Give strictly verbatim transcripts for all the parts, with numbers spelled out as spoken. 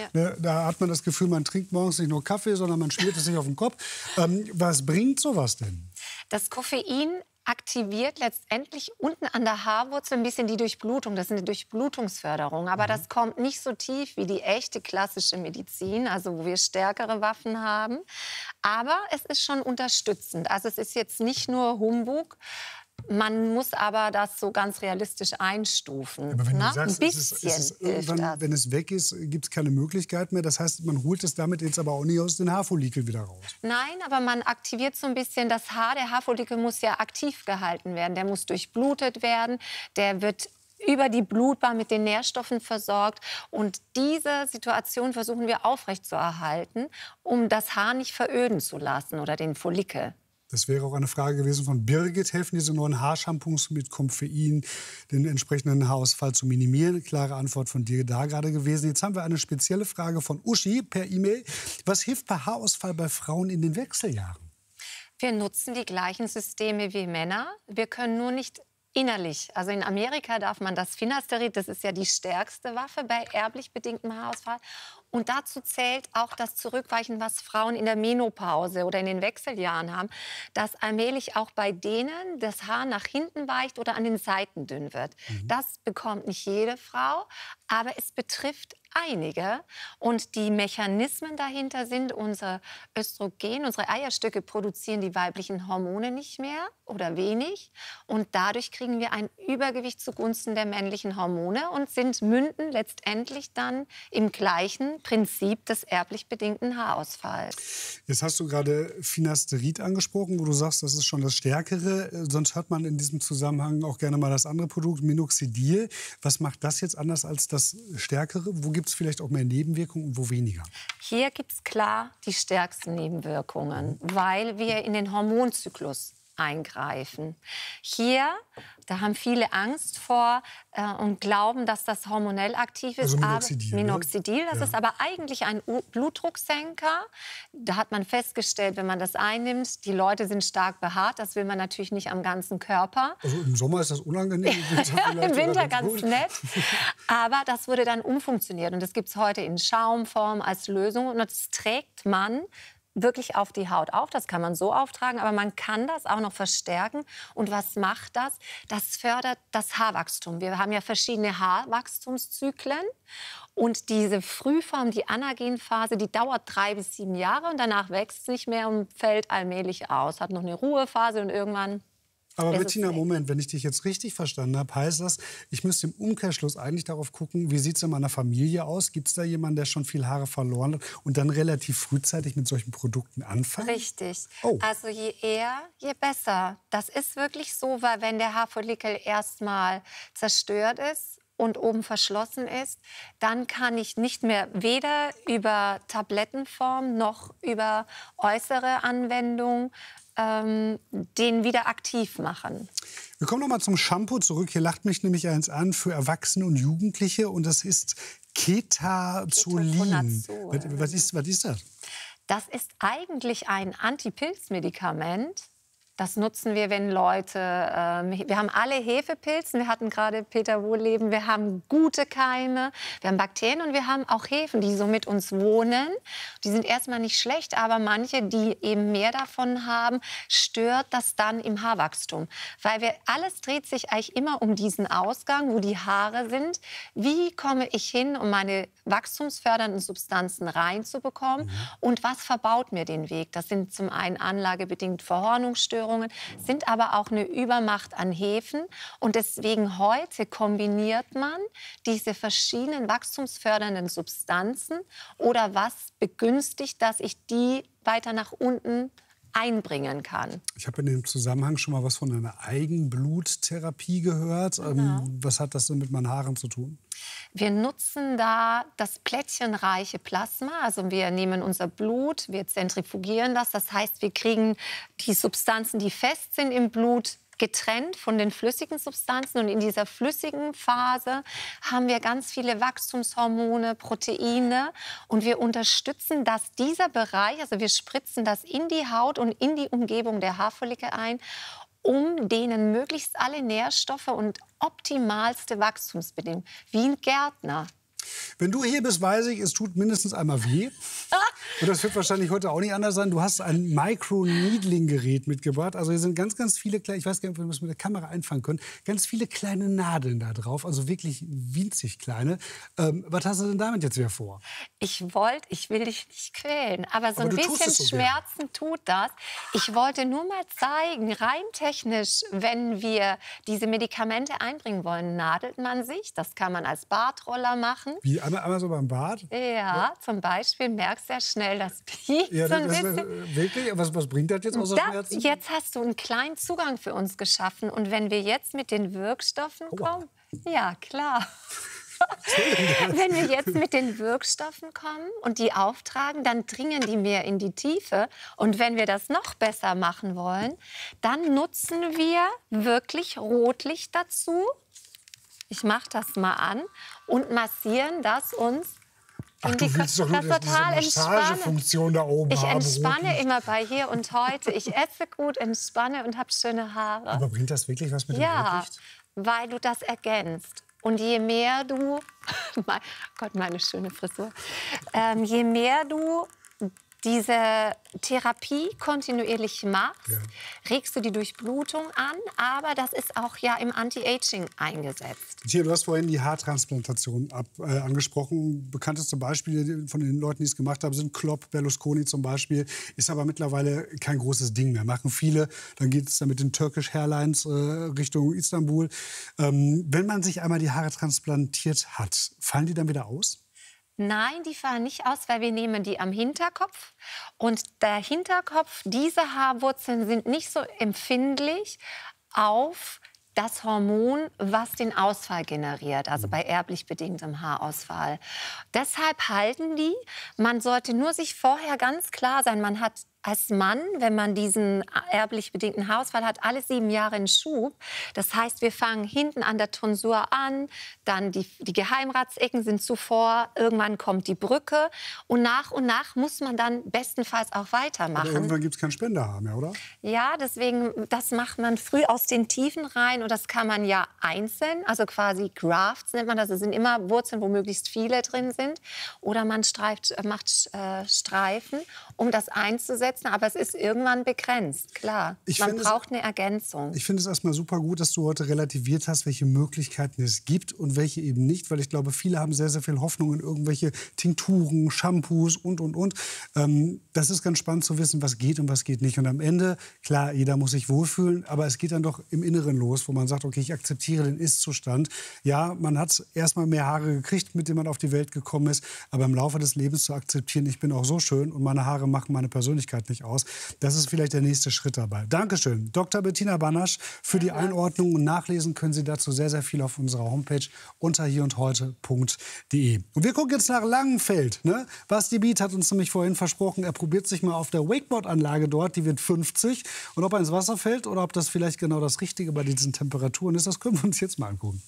Ja. Da hat man das Gefühl, man trinkt morgens nicht nur Kaffee, sondern man schmiert es sich auf den Kopf. Ähm, was bringt sowas denn? Das Koffein aktiviert letztendlich unten an der Haarwurzel ein bisschen die Durchblutung. Das ist eine Durchblutungsförderung. Aber mhm. das kommt nicht so tief wie die echte klassische Medizin, also wo wir stärkere Waffen haben. Aber es ist schon unterstützend. Also es ist jetzt nicht nur Humbug. Man muss aber das so ganz realistisch einstufen. Aber wenn Na? du sagst, ein es ist, bisschen es ist irgendwann, das. wenn es weg ist, gibt es keine Möglichkeit mehr. Das heißt, man holt es damit jetzt aber auch nicht aus den Haarfollikel wieder raus. Nein, aber man aktiviert so ein bisschen das Haar. Der Haarfollikel muss ja aktiv gehalten werden. Der muss durchblutet werden. Der wird über die Blutbahn mit den Nährstoffen versorgt. Und diese Situation versuchen wir aufrechtzuerhalten, um das Haar nicht veröden zu lassen oder den Follikel. Das wäre auch eine Frage gewesen von Birgit. Helfen diese neuen Haarshampoos mit Koffein, den entsprechenden Haarausfall zu minimieren? Klare Antwort von dir da gerade gewesen. Jetzt haben wir eine spezielle Frage von Uschi per E-Mail. Was hilft bei Haarausfall bei Frauen in den Wechseljahren? Wir nutzen die gleichen Systeme wie Männer. Wir können nur nicht innerlich. Also in Amerika darf man das Finasterid, das ist ja die stärkste Waffe bei erblich bedingtem Haarausfall. Und dazu zählt auch das Zurückweichen, was Frauen in der Menopause oder in den Wechseljahren haben, dass allmählich auch bei denen das Haar nach hinten weicht oder an den Seiten dünn wird. Mhm. Das bekommt nicht jede Frau, aber es betrifft einige. Und die Mechanismen dahinter sind, unser Östrogen, unsere Eierstöcke produzieren die weiblichen Hormone nicht mehr oder wenig. Und dadurch kriegen wir ein Übergewicht zugunsten der männlichen Hormone und sind münden letztendlich dann im gleichen Prinzip des erblich bedingten Haarausfalls. Jetzt hast du gerade Finasterid angesprochen, wo du sagst, das ist schon das Stärkere. Sonst hört man in diesem Zusammenhang auch gerne mal das andere Produkt, Minoxidil. Was macht das jetzt anders als das Stärkere? Wo gibt es vielleicht auch mehr Nebenwirkungen und wo weniger? Hier gibt es klar die stärksten Nebenwirkungen, weil wir in den Hormonzyklus eingreifen. Hier, da haben viele Angst vor äh, und glauben, dass das hormonell aktiv ist. Also Minoxidil, aber, Minoxidil, das ja. ist aber eigentlich ein U Blutdrucksenker. Da hat man festgestellt, wenn man das einnimmt, die Leute sind stark behaart. Das will man natürlich nicht am ganzen Körper. Also im Sommer ist das unangenehm, im Winter, ja, im Winter ganz gut. nett. Aber das wurde dann umfunktioniert. Und das gibt es heute in Schaumform als Lösung. Und das trägt man wirklich auf die Haut auf. Das kann man so auftragen, aber man kann das auch noch verstärken. Und was macht das? Das fördert das Haarwachstum. Wir haben ja verschiedene Haarwachstumszyklen. Und diese Frühform, die Anagenphase, die dauert drei bis sieben Jahre. Und danach wächst es nicht mehr und fällt allmählich aus. Hat noch eine Ruhephase und irgendwann... Aber Bettina, Moment, wenn ich dich jetzt richtig verstanden habe, heißt das, ich müsste im Umkehrschluss eigentlich darauf gucken, wie sieht es in meiner Familie aus? Gibt es da jemanden, der schon viel Haare verloren hat und dann relativ frühzeitig mit solchen Produkten anfangen? Richtig. Oh. Also je eher, je besser. Das ist wirklich so, weil wenn der Haarfollikel erstmal zerstört ist und oben verschlossen ist, dann kann ich nicht mehr weder über Tablettenform noch über äußere Anwendung ähm, den wieder aktiv machen. Wir kommen noch mal zum Shampoo zurück. Hier lacht mich nämlich eins an für Erwachsene und Jugendliche und das ist Ketoconazol. Was, was, ist, was ist das? Das ist eigentlich ein Antipilzmedikament. Das nutzen wir, wenn Leute, äh, wir haben alle Hefepilzen, wir hatten gerade Peter Wohlleben, wir haben gute Keime, wir haben Bakterien und wir haben auch Hefen, die so mit uns wohnen. Die sind erstmal nicht schlecht, aber manche, die eben mehr davon haben, stört das dann im Haarwachstum. Weil wir, alles dreht sich eigentlich immer um diesen Ausgang, wo die Haare sind. Wie komme ich hin, um meine wachstumsfördernden Substanzen reinzubekommen? Mhm. Und was verbaut mir den Weg? Das sind zum einen anlagebedingt Verhornungsstörungen, sind aber auch eine Übermacht an Hefen. Und deswegen heute kombiniert man diese verschiedenen wachstumsfördernden Substanzen. Oder was begünstigt, dass ich die weiter nach unten einbringen kann. Ich habe in dem Zusammenhang schon mal was von einer Eigenbluttherapie gehört. Genau. Ähm, was hat das denn mit meinen Haaren zu tun? Wir nutzen da das plättchenreiche Plasma. Also wir nehmen unser Blut, wir zentrifugieren das. Das heißt, wir kriegen die Substanzen, die fest sind im Blut, getrennt von den flüssigen Substanzen. Und in dieser flüssigen Phase haben wir ganz viele Wachstumshormone, Proteine. Und wir unterstützen, dass dieser Bereich, also wir spritzen das in die Haut und in die Umgebung der Haarfollikel ein, um denen möglichst alle Nährstoffe und optimalste Wachstumsbedingungen, wie ein Gärtner. Wenn du hier bist, weiß ich, es tut mindestens einmal weh. Und das wird wahrscheinlich heute auch nicht anders sein. Du hast ein Micro-Needling-Gerät mitgebracht. Also hier sind ganz, ganz viele kleine, ich weiß gar nicht, ob wir das mit der Kamera einfangen können, ganz viele kleine Nadeln da drauf. Also wirklich winzig kleine. Ähm, was hast du denn damit jetzt wieder vor? Ich wollte, ich will dich nicht quälen, aber so Aber ein du tust bisschen es so Schmerzen gern. tut das. Ich wollte nur mal zeigen, rein technisch, wenn wir diese Medikamente einbringen wollen, nadelt man sich. Das kann man als Bartroller machen. Wie, einmal, einmal so beim Bad? Ja, ja, zum Beispiel merkst du ja schnell, das piekt Ja, so ein das, das, bisschen. wirklich? Was, was bringt das jetzt außer Das, Schmerzen? jetzt hast du einen kleinen Zugang für uns geschaffen. Und wenn wir jetzt mit den Wirkstoffen Aua. kommen, ja klar. Wenn wir jetzt mit den Wirkstoffen kommen und die auftragen, dann dringen die mehr in die Tiefe. Und wenn wir das noch besser machen wollen, dann nutzen wir wirklich Rotlicht dazu. Ich mache das mal an und massieren das uns. Ach, in du die willst doch nur das diese total entspannen. Massagefunktion da oben Ich haben. entspanne Rotlicht. immer bei hier und heute. Ich esse gut, entspanne und habe schöne Haare. Aber bringt das wirklich was mit dem Ja, Rotlicht? weil du das ergänzt. Und je mehr du, mein Gott, meine schöne Frisur, ähm, je mehr du diese Therapie kontinuierlich machst, Ja. regst du die Durchblutung an, aber das ist auch ja im Anti-Aging eingesetzt. Hier, du hast vorhin die Haartransplantation ab, äh, angesprochen. Bekannteste Beispiele von den Leuten, die es gemacht haben, sind Klopp, Berlusconi zum Beispiel. Ist aber mittlerweile kein großes Ding mehr. Machen viele. Dann geht es dann mit den Turkish Airlines äh, Richtung Istanbul. Ähm, wenn man sich einmal die Haare transplantiert hat, fallen die dann wieder aus? Nein, die fallen nicht aus, weil wir nehmen die am Hinterkopf. Und der Hinterkopf, diese Haarwurzeln sind nicht so empfindlich auf das Hormon, was den Ausfall generiert, also bei erblich bedingtem Haarausfall. Deshalb halten die. Man sollte nur sich vorher ganz klar sein, man hat als Mann, wenn man diesen erblich bedingten Haarausfall hat, alle sieben Jahre einen Schub. Das heißt, wir fangen hinten an der Tonsur an, dann die, die Geheimratsecken sind zuvor, irgendwann kommt die Brücke und nach und nach muss man dann bestenfalls auch weitermachen. Aber irgendwann gibt es kein Spenderhaar mehr, oder? Ja, deswegen, das macht man früh aus den Tiefen rein und das kann man ja einzeln, also quasi Grafts nennt man das, das sind immer Wurzeln, wo möglichst viele drin sind. Oder man streift, macht äh, Streifen, um das einzusetzen, aber es ist irgendwann begrenzt, klar. Ich man finde braucht es, eine Ergänzung. Ich finde es erstmal super gut, dass du heute relativiert hast, welche Möglichkeiten es gibt und welche eben nicht, weil ich glaube, viele haben sehr, sehr viel Hoffnung in irgendwelche Tinkturen, Shampoos und, und, und. Ähm, das ist ganz spannend zu wissen, was geht und was geht nicht. Und am Ende, klar, jeder muss sich wohlfühlen, aber es geht dann doch im Inneren los, wo man sagt, okay, ich akzeptiere den Ist-Zustand. Ja, man hat erstmal mehr Haare gekriegt, mit denen man auf die Welt gekommen ist, aber im Laufe des Lebens zu akzeptieren, ich bin auch so schön und meine Haare machen meine Persönlichkeit nicht aus, das ist vielleicht der nächste Schritt dabei. Dankeschön, Doktor Bettina Banasch, für die Einordnung. Und nachlesen können Sie dazu sehr, sehr viel auf unserer Homepage unter hierundheute punkt de. Und wir gucken jetzt nach Langenfeld. Ne? Basti Biet hat uns nämlich vorhin versprochen, er probiert sich mal auf der Wakeboard-Anlage dort, die wird fünfzig. Und ob er ins Wasser fällt oder ob das vielleicht genau das Richtige bei diesen Temperaturen ist, das können wir uns jetzt mal angucken.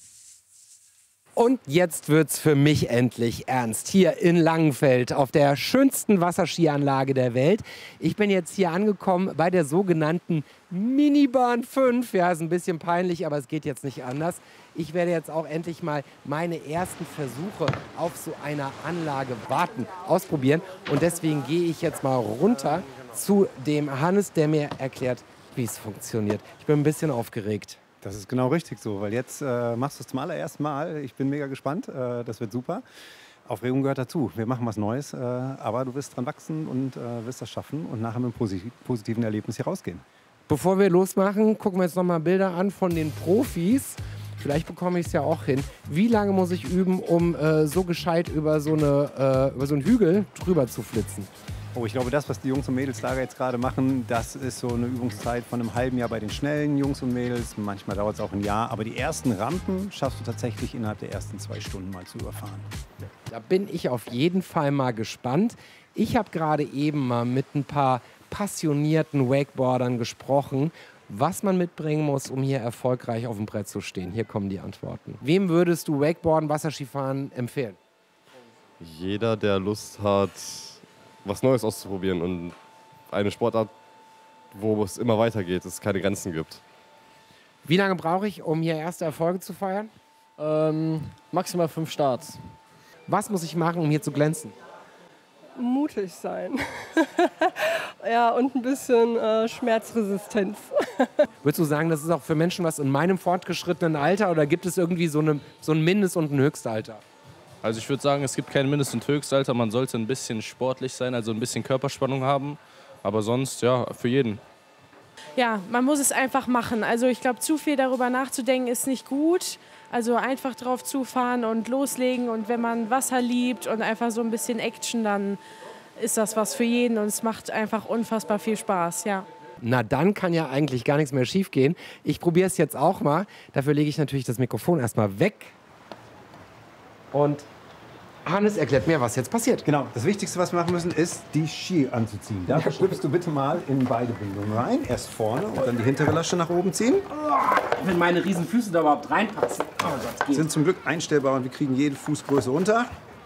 Und jetzt wird's für mich endlich ernst. Hier in Langenfeld auf der schönsten Wasserskianlage der Welt. Ich bin jetzt hier angekommen bei der sogenannten Minibahn fünf. Ja, ist ein bisschen peinlich, aber es geht jetzt nicht anders. Ich werde jetzt auch endlich mal meine ersten Versuche auf so einer Anlage warten, ausprobieren. Und deswegen gehe ich jetzt mal runter zu dem Hannes, der mir erklärt, wie es funktioniert. Ich bin ein bisschen aufgeregt. Das ist genau richtig so, weil jetzt äh, machst du es zum allerersten Mal. Ich bin mega gespannt, äh, das wird super. Aufregung gehört dazu. Wir machen was Neues, äh, aber du wirst dran wachsen und äh, wirst das schaffen und nachher mit einem posi positiven Erlebnis hier rausgehen. Bevor wir losmachen, gucken wir jetzt noch mal Bilder an von den Profis. Vielleicht bekomme ich es ja auch hin. Wie lange muss ich üben, um äh, so gescheit über so, eine, äh, über so einen Hügel drüber zu flitzen? Oh, ich glaube, das, was die Jungs und Mädels da jetzt gerade machen, das ist so eine Übungszeit von einem halben Jahr bei den schnellen Jungs und Mädels. Manchmal dauert es auch ein Jahr. Aber die ersten Rampen schaffst du tatsächlich innerhalb der ersten zwei Stunden mal zu überfahren. Da bin ich auf jeden Fall mal gespannt. Ich habe gerade eben mal mit ein paar passionierten Wakeboardern gesprochen, was man mitbringen muss, um hier erfolgreich auf dem Brett zu stehen. Hier kommen die Antworten. Wem würdest du Wakeboarden, Wasserskifahren empfehlen? Jeder, der Lust hat, was Neues auszuprobieren und eine Sportart, wo es immer weitergeht, es keine Grenzen gibt. Wie lange brauche ich, um hier erste Erfolge zu feiern? Ähm, maximal fünf Starts. Was muss ich machen, um hier zu glänzen? Mutig sein. Ja, und ein bisschen äh, Schmerzresistenz. Würdest du sagen, das ist auch für Menschen was in meinem fortgeschrittenen Alter oder gibt es irgendwie so, eine, so ein Mindest- und ein Höchstalter? Also ich würde sagen, es gibt kein Mindest- und Höchstalter. Man sollte ein bisschen sportlich sein, also ein bisschen Körperspannung haben. Aber sonst, ja, für jeden. Ja, man muss es einfach machen. Also ich glaube, zu viel darüber nachzudenken ist nicht gut. Also einfach drauf zufahren und loslegen. Und wenn man Wasser liebt und einfach so ein bisschen Action, dann ist das was für jeden. Und es macht einfach unfassbar viel Spaß, ja. Na, dann kann ja eigentlich gar nichts mehr schief gehen. Ich probiere es jetzt auch mal. Dafür lege ich natürlich das Mikrofon erstmal weg. Und Hannes erklärt mir, was jetzt passiert. Genau, das Wichtigste, was wir machen müssen, ist, die Ski anzuziehen. Dafür schlüpfst du bitte mal in beide Bindungen rein. Erst vorne und dann die hintere Lasche nach oben ziehen. Wenn meine riesen Füße da überhaupt reinpassen. Oh, das geht. Sind zum Glück einstellbar und wir kriegen jede Fußgröße runter.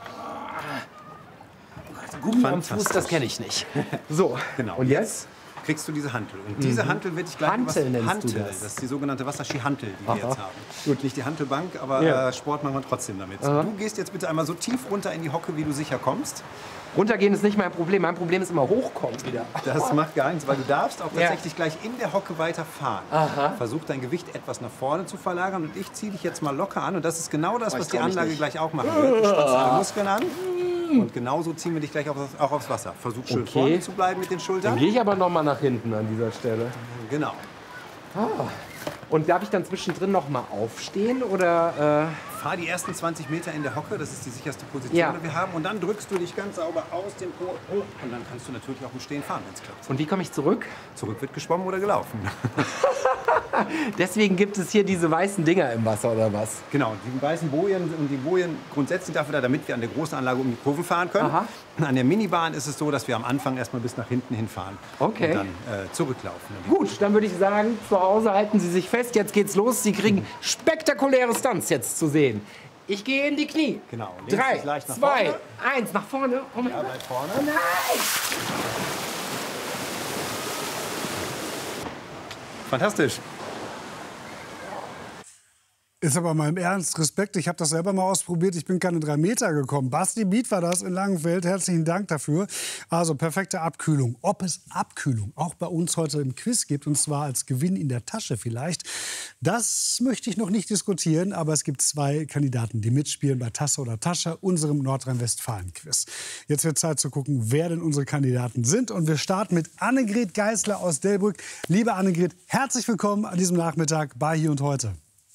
Gummi am Fuß, das kenne ich nicht. So, Genau. und jetzt? Kriegst du diese Hantel. Und diese Hantel wird dich gleich... Hantel was- nennst Hantel, du das? das ist die sogenannte Wasserski-Hantel, die Aha. wir jetzt haben. Gut, nicht die Hantelbank, aber Ja. äh, Sport machen wir trotzdem damit. Aha. Du gehst jetzt bitte einmal so tief runter in die Hocke, wie du sicher kommst. Runtergehen ist nicht mein Problem. Mein Problem ist immer hochkommen wieder. Das macht gar nichts, weil du darfst auch Ja. tatsächlich gleich in der Hocke weiterfahren. Aha. Versuch dein Gewicht etwas nach vorne zu verlagern und ich ziehe dich jetzt mal locker an. Und das ist genau das, Oh, ich was die trau mich Anlage nicht. gleich auch machen wird. Du spannst deine Muskeln an und genauso ziehen wir dich gleich auch, auch aufs Wasser. Versuch schön Okay. vorne zu bleiben mit den Dann Schultern. gehe ich aber noch mal nach hinten an dieser Stelle. Genau. Und darf ich dann zwischendrin noch mal aufstehen oder? Fahr die ersten zwanzig Meter in der Hocke, das ist die sicherste Position, Ja. die wir haben. Und dann drückst du dich ganz sauber aus dem Po hoch. Und dann kannst du natürlich auch im Stehen fahren, wenn es klappt. Äh, und wie komme ich zurück? Zurück wird geschwommen oder gelaufen. Deswegen gibt es hier diese weißen Dinger im Wasser oder was? Genau, die weißen Bojen und die Bojen grundsätzlich dafür da, damit wir an der großen Anlage um die Kurven fahren können. Aha. An der Minibahn ist es so, dass wir am Anfang erstmal bis nach hinten hinfahren Okay. und dann äh, zurücklaufen. Gut, dann würde ich sagen, zu Hause halten Sie sich fest. Jetzt geht's los. Sie kriegen spektakuläre Stunts jetzt zu sehen. Ich gehe in die Knie. Genau, links Drei, ist leicht nach zwei, vorne. eins, nach vorne. Oh mein Ja, Gott. bleib vorne. Nein! Fantastisch. Ist aber mal im Ernst, Respekt, ich habe das selber mal ausprobiert, ich bin keine drei Meter gekommen. Basti Biet war das in Langenfeld, herzlichen Dank dafür. Also perfekte Abkühlung. Ob es Abkühlung auch bei uns heute im Quiz gibt, und zwar als Gewinn in der Tasche vielleicht, das möchte ich noch nicht diskutieren, aber es gibt zwei Kandidaten, die mitspielen bei Tasse oder Tasche, unserem Nordrhein-Westfalen-Quiz. Jetzt wird Zeit zu gucken, wer denn unsere Kandidaten sind, und wir starten mit Annegret Geisler aus Delbrück. Liebe Annegret, herzlich willkommen an diesem Nachmittag bei Hier und Heute.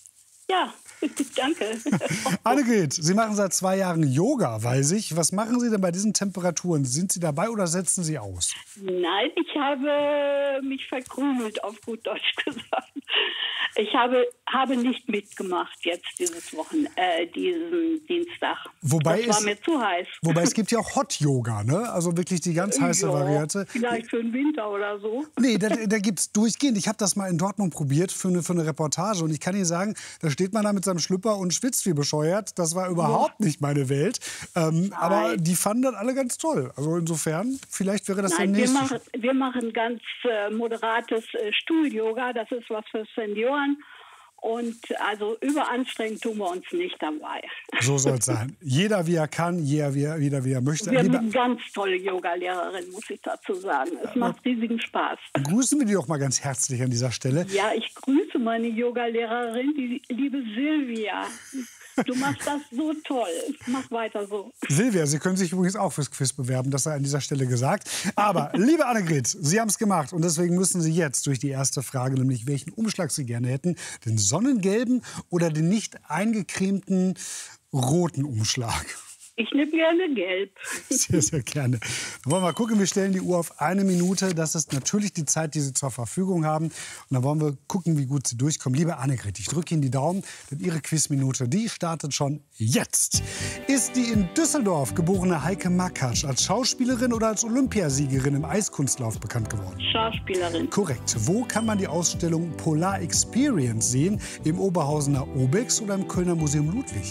Ja, danke. Annegret, Sie machen seit zwei Jahren Yoga, weiß ich. Was machen Sie denn bei diesen Temperaturen? Sind Sie dabei oder setzen Sie aus? Nein, ich habe mich verkrümelt, auf gut Deutsch gesagt. Ich habe, habe nicht mitgemacht jetzt dieses Wochen, äh, diesen Dienstag. Wobei das war es- mir zu heiß. Wobei es gibt ja auch Hot Yoga, ne? Also wirklich die ganz heiße Ja, Variante. Vielleicht für den Winter oder so. Nee, da, da gibt es durchgehend. Ich habe das mal in Dortmund probiert für eine, für eine Reportage. Und ich kann Ihnen sagen, da steht man da mit seinem Schlüpper und schwitzt wie bescheuert. Das war überhaupt nicht meine Welt. Ähm, aber die fanden das alle ganz toll. Also insofern, vielleicht wäre das Nein, der wir nächste. machen, wir machen ganz äh, moderates äh, Stuhl-Yoga. Das ist was für Senioren. Und also überanstrengend tun wir uns nicht dabei. So soll es sein. Jeder wie er kann, jeder wie er, jeder wie er möchte. Wir haben Liebe, eine ganz tolle Yoga-Lehrerin, muss ich dazu sagen. Es macht riesigen Spaß. grüßen wir die doch mal ganz herzlich an dieser Stelle. Ja, ich grüße meine Yoga-Lehrerin, die liebe Silvia. Du machst das so toll. Mach weiter so. Silvia, Sie können sich übrigens auch fürs Quiz bewerben, das sei an dieser Stelle gesagt. Aber, liebe Annegret, Sie haben es gemacht und deswegen müssen Sie jetzt durch die erste Frage, nämlich welchen Umschlag Sie gerne hätten, den sonnengelben oder den nicht eingecremten roten Umschlag. Ich nehme gerne gelb. Sehr, sehr gerne. Dann wollen wir mal gucken, wir stellen die Uhr auf eine Minute. Das ist natürlich die Zeit, die Sie zur Verfügung haben. Und dann wollen wir gucken, wie gut Sie durchkommen. Liebe Annegret, ich drücke Ihnen die Daumen, denn Ihre Quizminute, die startet schon jetzt. Ist die in Düsseldorf geborene Heike Makatsch als Schauspielerin oder als Olympiasiegerin im Eiskunstlauf bekannt geworden? Schauspielerin. Korrekt. Wo kann man die Ausstellung Polar Experience sehen? Im Oberhausener Obex oder im Kölner Museum Ludwig?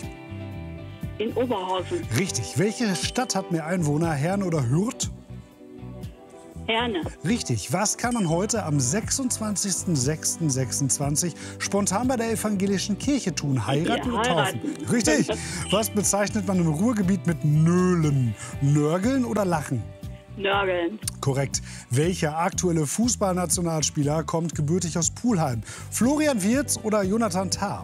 In Oberhausen. Richtig. Welche Stadt hat mehr Einwohner, Herne oder Hürth? Herne. Richtig. Was kann man heute am sechsundzwanzigsten sechsten sechsundzwanzig spontan bei der evangelischen Kirche tun? Heiraten Ja, oder taufen? heiraten. Richtig. Was bezeichnet man im Ruhrgebiet mit Nölen? Nörgeln oder Lachen? Nörgeln. Korrekt. Welcher aktuelle Fußballnationalspieler kommt gebürtig aus Pulheim? Florian Wirtz oder Jonathan Tah?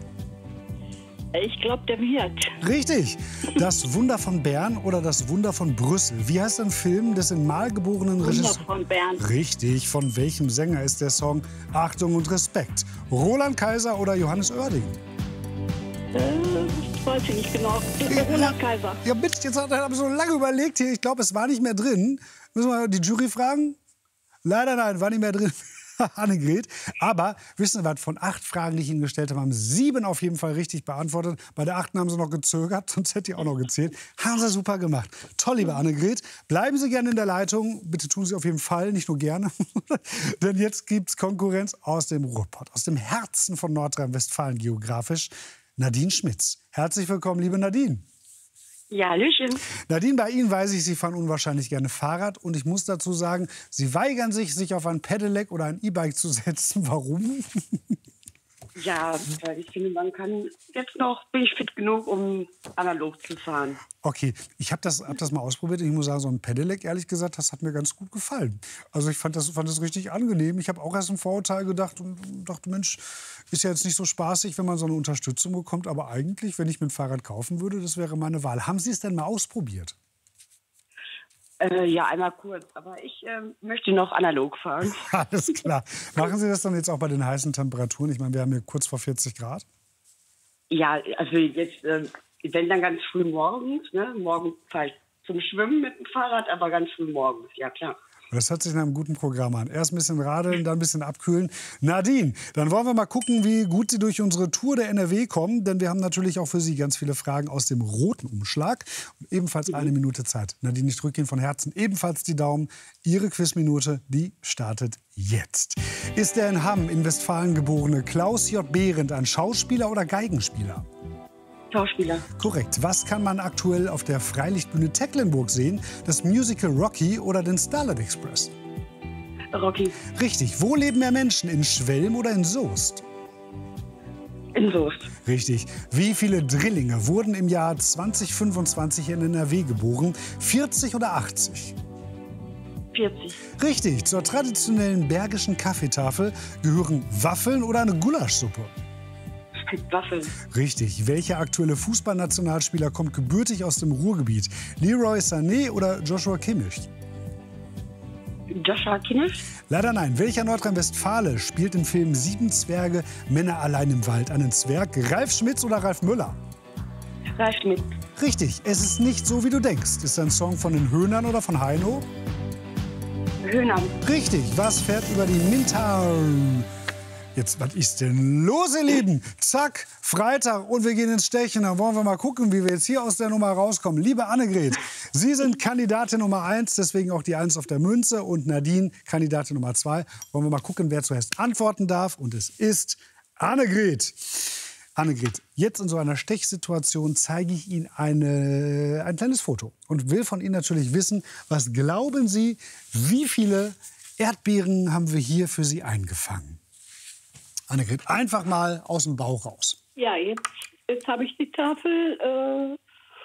Ich glaube, der wird. Richtig. Das Wunder von Bern oder das Wunder von Brüssel? Wie heißt ein Film des in Mal geborenen Wunder Regisseurs? von Bern. Richtig. Von welchem Sänger ist der Song Achtung und Respekt? Roland Kaiser oder Johannes Oerding? Äh, das weiß ich nicht genau. Roland Kaiser. Ja, bitte, jetzt habe ich so lange überlegt hier. Ich glaube, es war nicht mehr drin. Müssen wir die Jury fragen? Leider nein, war nicht mehr drin. Annegret. Aber wissen Sie was, von acht Fragen, die ich Ihnen gestellt habe, haben sieben auf jeden Fall richtig beantwortet. Bei der achten haben Sie noch gezögert, sonst hätte ich auch noch gezählt. Haben Sie super gemacht. Toll, liebe Annegret. Bleiben Sie gerne in der Leitung. Bitte tun Sie auf jeden Fall, nicht nur gerne. Denn jetzt gibt es Konkurrenz aus dem Ruhrpott, aus dem Herzen von Nordrhein-Westfalen geografisch. Nadine Schmitz. Herzlich willkommen, liebe Nadine. Ja, Hallöchen. Nadine, bei Ihnen weiß ich, Sie fahren unwahrscheinlich gerne Fahrrad. Und ich muss dazu sagen, Sie weigern sich, sich auf ein Pedelec oder ein E-Bike zu setzen. Warum? Ja, weil ich finde, man kann jetzt noch, bin ich fit genug, um analog zu fahren. Okay, ich habe das, hab das mal ausprobiert. Ich muss sagen, so ein Pedelec, ehrlich gesagt, das hat mir ganz gut gefallen. Also ich fand das, fand das richtig angenehm. Ich habe auch erst ein Vorurteil gedacht und dachte, Mensch, ist ja jetzt nicht so spaßig, wenn man so eine Unterstützung bekommt. Aber eigentlich, wenn ich mir ein Fahrrad kaufen würde, das wäre meine Wahl. Haben Sie es denn mal ausprobiert? Äh, ja, einmal kurz. Aber ich äh, möchte noch analog fahren. Alles klar. Machen Sie das dann jetzt auch bei den heißen Temperaturen? Ich meine, wir haben hier kurz vor vierzig Grad. Ja, also jetzt, äh, wenn dann ganz früh morgens. Ne? Morgen fahre ich zum Schwimmen mit dem Fahrrad, aber ganz früh morgens, ja klar. Das hört sich nach einem guten Programm an. Erst ein bisschen radeln, dann ein bisschen abkühlen. Nadine, dann wollen wir mal gucken, wie gut Sie durch unsere Tour der N R W kommen. Denn wir haben natürlich auch für Sie ganz viele Fragen aus dem roten Umschlag. Und ebenfalls eine Minute Zeit. Nadine, ich drücke Ihnen von Herzen ebenfalls die Daumen. Ihre Quizminute, die startet jetzt. Ist der in Hamm in Westfalen geborene Klaus J. Behrendt ein Schauspieler oder Geigenspieler? Schauspieler. Korrekt. Was kann man aktuell auf der Freilichtbühne Tecklenburg sehen? Das Musical Rocky oder den Starlight Express? Rocky. Richtig. Wo leben mehr Menschen? In Schwelm oder in Soest? In Soest. Richtig. Wie viele Drillinge wurden im Jahr zwanzig fünfundzwanzig in N R W geboren? vierzig oder achtzig? vierzig. Richtig. Zur traditionellen bergischen Kaffeetafel gehören Waffeln oder eine Gulaschsuppe? Waffeln. Richtig. Welcher aktuelle Fußballnationalspieler kommt gebürtig aus dem Ruhrgebiet? Leroy Sané oder Joshua Kimmich? Joshua Kimmich? Leider nein. Welcher Nordrhein-Westfale spielt im Film Sieben Zwerge, Männer allein im Wald einen Zwerg? Ralf Schmitz oder Ralf Müller? Ralf Schmitz. Richtig. Es ist nicht so, wie du denkst. Ist ein Song von den Höhnern oder von Heino? Höhnern. Richtig. Was fährt über die Mintal? Jetzt, was ist denn los, ihr Lieben? Zack, Freitag und wir gehen ins Stechen. Dann wollen wir mal gucken, wie wir jetzt hier aus der Nummer rauskommen. Liebe Annegret, Sie sind Kandidatin Nummer eins, deswegen auch die eins auf der Münze. Und Nadine, Kandidatin Nummer zwei. Wollen wir mal gucken, wer zuerst antworten darf. Und es ist Annegret. Annegret, jetzt in so einer Stechsituation zeige ich Ihnen eine, ein kleines Foto. Und will von Ihnen natürlich wissen, was glauben Sie, wie viele Erdbeeren haben wir hier für Sie eingefangen? Annegret, einfach mal aus dem Bauch raus. Ja, jetzt, jetzt habe ich die Tafel.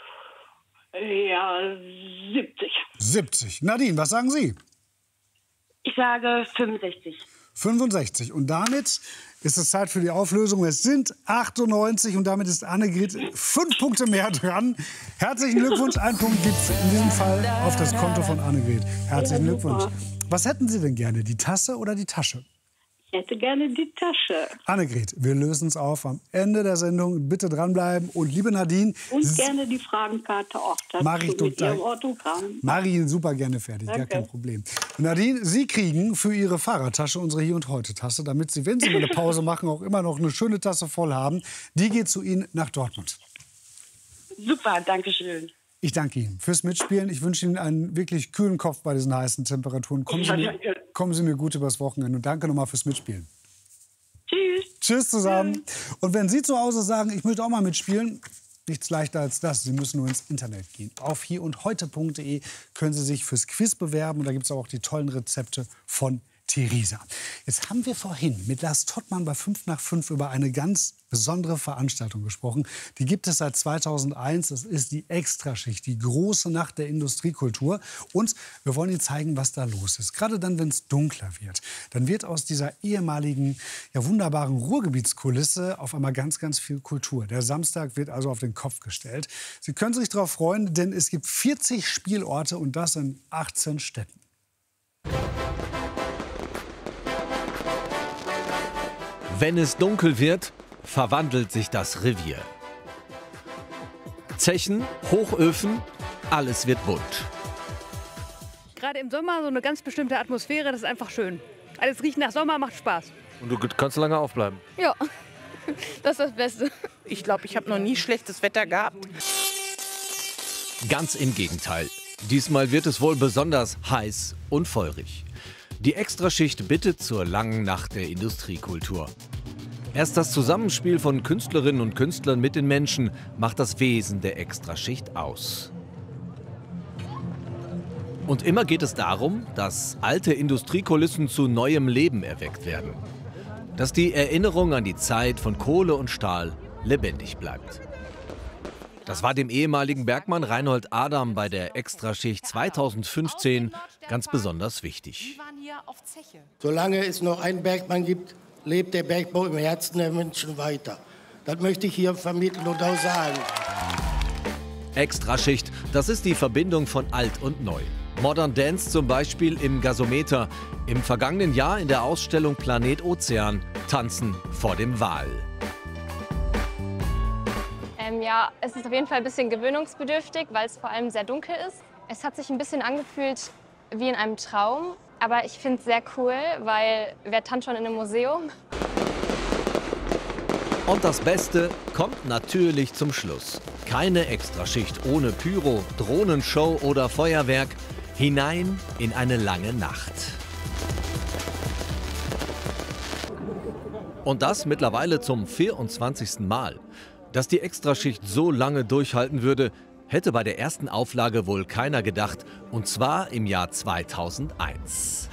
Äh, ja, siebzig. siebzig. Nadine, was sagen Sie? Ich sage fünfundsechzig. fünfundsechzig. Und damit ist es Zeit für die Auflösung. Es sind achtundneunzig und damit ist Annegret fünf Punkte mehr dran. Herzlichen Glückwunsch. Ein Punkt gibt es in diesem Fall auf das Konto von Annegret. Herzlichen Ja, Glückwunsch. super. Was hätten Sie denn gerne, die Tasse oder die Tasche? Ich hätte gerne die Tasche. Annegret, wir lösen es auf am Ende der Sendung. Bitte dranbleiben. Und liebe Nadine, Und Sie- gerne die Fragenkarte auch dazu Mach ich mit total. Ihrem Autogramm. Mach ich Ihnen super gerne fertig, gar Danke. kein Problem. Und Nadine, Sie kriegen für Ihre Fahrradtasche unsere Hier- und Heute-Tasse, damit Sie, wenn Sie mal eine Pause machen, auch immer noch eine schöne Tasse voll haben. Die geht zu Ihnen nach Dortmund. Super, danke schön. Ich danke Ihnen fürs Mitspielen. Ich wünsche Ihnen einen wirklich kühlen Kopf bei diesen heißen Temperaturen. Kommen Sie, Ja, mir, danke. kommen Sie mir gut übers Wochenende. Und danke nochmal fürs Mitspielen. Tschüss. Tschüss zusammen. Und wenn Sie zu Hause sagen, ich möchte auch mal mitspielen, Nichts leichter als das. Sie müssen nur ins Internet gehen. Auf hier und heute punkt de können Sie sich fürs Quiz bewerben. Und da gibt es auch die tollen Rezepte von Theresa. Jetzt haben wir vorhin mit Lars Tottmann bei fünf nach fünf über eine ganz besondere Veranstaltung gesprochen. Die gibt es seit zweitausendeins. Das ist die Extraschicht, die große Nacht der Industriekultur. Und wir wollen Ihnen zeigen, was da los ist. Gerade dann, wenn es dunkler wird, dann wird aus dieser ehemaligen, ja, wunderbaren Ruhrgebietskulisse auf einmal ganz, ganz viel Kultur. Der Samstag wird also auf den Kopf gestellt. Sie können sich darauf freuen, denn es gibt vierzig Spielorte und das in achtzehn Städten. Wenn es dunkel wird, verwandelt sich das Revier. Zechen, Hochöfen, alles wird bunt. Gerade im Sommer so eine ganz bestimmte Atmosphäre, das ist einfach schön. Alles riecht nach Sommer, macht Spaß. Und du kannst lange aufbleiben? Ja, das ist das Beste. Ich glaube, ich habe noch nie schlechtes Wetter gehabt. Ganz im Gegenteil. Diesmal wird es wohl besonders heiß und feurig. Die Extraschicht bittet zur langen Nacht der Industriekultur. Erst das Zusammenspiel von Künstlerinnen und Künstlern mit den Menschen macht das Wesen der Extraschicht aus. Und immer geht es darum, dass alte Industriekulissen zu neuem Leben erweckt werden. Dass die Erinnerung an die Zeit von Kohle und Stahl lebendig bleibt. Das war dem ehemaligen Bergmann Reinhold Adam bei der Extraschicht zweitausendfünfzehn ganz besonders wichtig. Solange es noch einen Bergmann gibt, lebt der Bergbau im Herzen der Menschen weiter. Das möchte ich hier vermitteln und auch sagen. Extraschicht, das ist die Verbindung von alt und neu. Modern Dance zum Beispiel im Gasometer. Im vergangenen Jahr in der Ausstellung Planet Ozean. Tanzen vor dem Wal. Ähm, ja, es ist auf jeden Fall ein bisschen gewöhnungsbedürftig, weil es vor allem sehr dunkel ist. Es hat sich ein bisschen angefühlt wie in einem Traum. Aber ich finde es sehr cool, weil wer tanzt schon in einem Museum? Und das Beste kommt natürlich zum Schluss. Keine Extraschicht ohne Pyro, Drohnenshow oder Feuerwerk. Hinein in eine lange Nacht. Und das mittlerweile zum vierundzwanzigsten Mal. Dass die Extraschicht so lange durchhalten würde, hätte bei der ersten Auflage wohl keiner gedacht. Und zwar im Jahr zweitausendeins.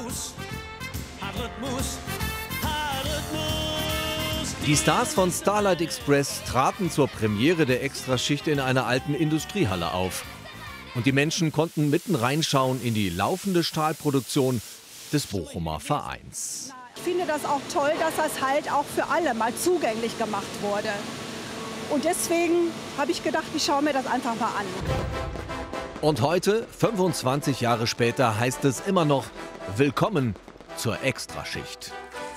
Die Stars von Starlight Express traten zur Premiere der Extraschicht in einer alten Industriehalle auf. Und die Menschen konnten mitten reinschauen in die laufende Stahlproduktion des Bochumer Vereins. Ich finde das auch toll, dass das halt auch für alle mal zugänglich gemacht wurde. Und deswegen habe ich gedacht, ich schaue mir das einfach mal an. Und heute, fünfundzwanzig Jahre später, heißt es immer noch Willkommen zur Extraschicht.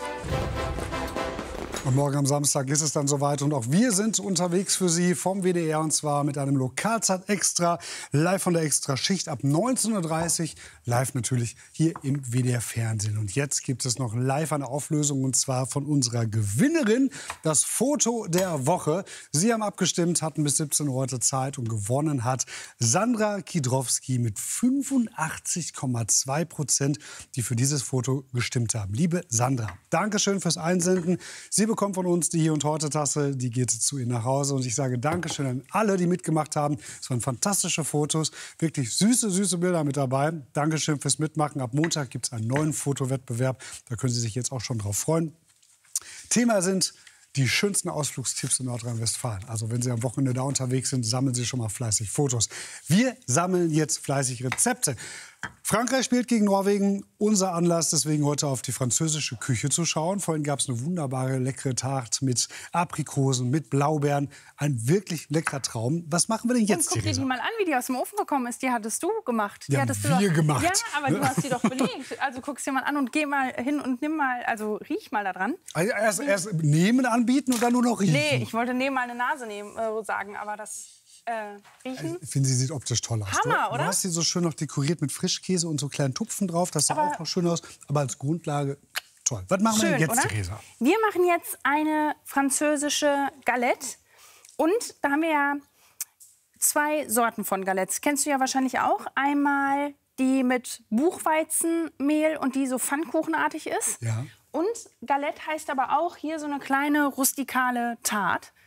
Und morgen am Samstag ist es dann soweit und auch wir sind unterwegs für Sie vom W D R und zwar mit einem Lokalzeit Extra, live von der Extraschicht ab neunzehn Uhr dreißig, live natürlich hier im W D R Fernsehen. Und jetzt gibt es noch live eine Auflösung und zwar von unserer Gewinnerin, das Foto der Woche. Sie haben abgestimmt, hatten bis siebzehn Uhr heute Zeit und gewonnen hat Sandra Kidrowski mit fünfundachtzig Komma zwei Prozent, die für dieses Foto gestimmt haben. Liebe Sandra, Dankeschön fürs Einsenden. Sie bekommt von uns die Hier und Heute Tasse, die geht zu Ihnen nach Hause. Und ich sage Dankeschön an alle, die mitgemacht haben. Es waren fantastische Fotos, wirklich süße, süße Bilder mit dabei. Dankeschön fürs Mitmachen. Ab Montag gibt es einen neuen Fotowettbewerb. Da können Sie sich jetzt auch schon drauf freuen. Thema sind die schönsten Ausflugstipps in Nordrhein-Westfalen. Also wenn Sie am Wochenende da unterwegs sind, sammeln Sie schon mal fleißig Fotos. Wir sammeln jetzt fleißig Rezepte. Frankreich spielt gegen Norwegen. Unser Anlass, deswegen heute auf die französische Küche zu schauen. Vorhin gab es eine wunderbare, leckere Tarte mit Aprikosen, mit Blaubeeren. Ein wirklich leckerer Traum. Was machen wir denn jetzt, Guck dir die mal an, wie die aus dem Ofen gekommen ist. Die hattest du gemacht. Die, die hattest haben du wir doch, gemacht. Ja, aber du hast sie doch belegt. Also guck's dir mal an und geh mal hin und nimm mal, also riech mal da dran. Also erst, erst nehmen, anbieten und dann nur noch riechen. Nee, ich wollte nehmen mal eine Nase nehmen, äh, sagen, aber das... Äh, riechen. Ich finde, sie sieht optisch toll aus. Hammer, du, oder? Du hast sie so schön noch dekoriert mit Frischkäse und so kleinen Tupfen drauf. Das sah Aber auch noch schön aus. Aber als Grundlage toll. Was machen schön, wir jetzt, oder? Theresa? Wir machen jetzt eine französische Galette. Und da haben wir ja zwei Sorten von Galettes. Kennst du ja wahrscheinlich auch. Einmal die mit Buchweizenmehl und die so pfannkuchenartig ist. Ja. Und Galette heißt aber auch hier so eine kleine rustikale Tarte.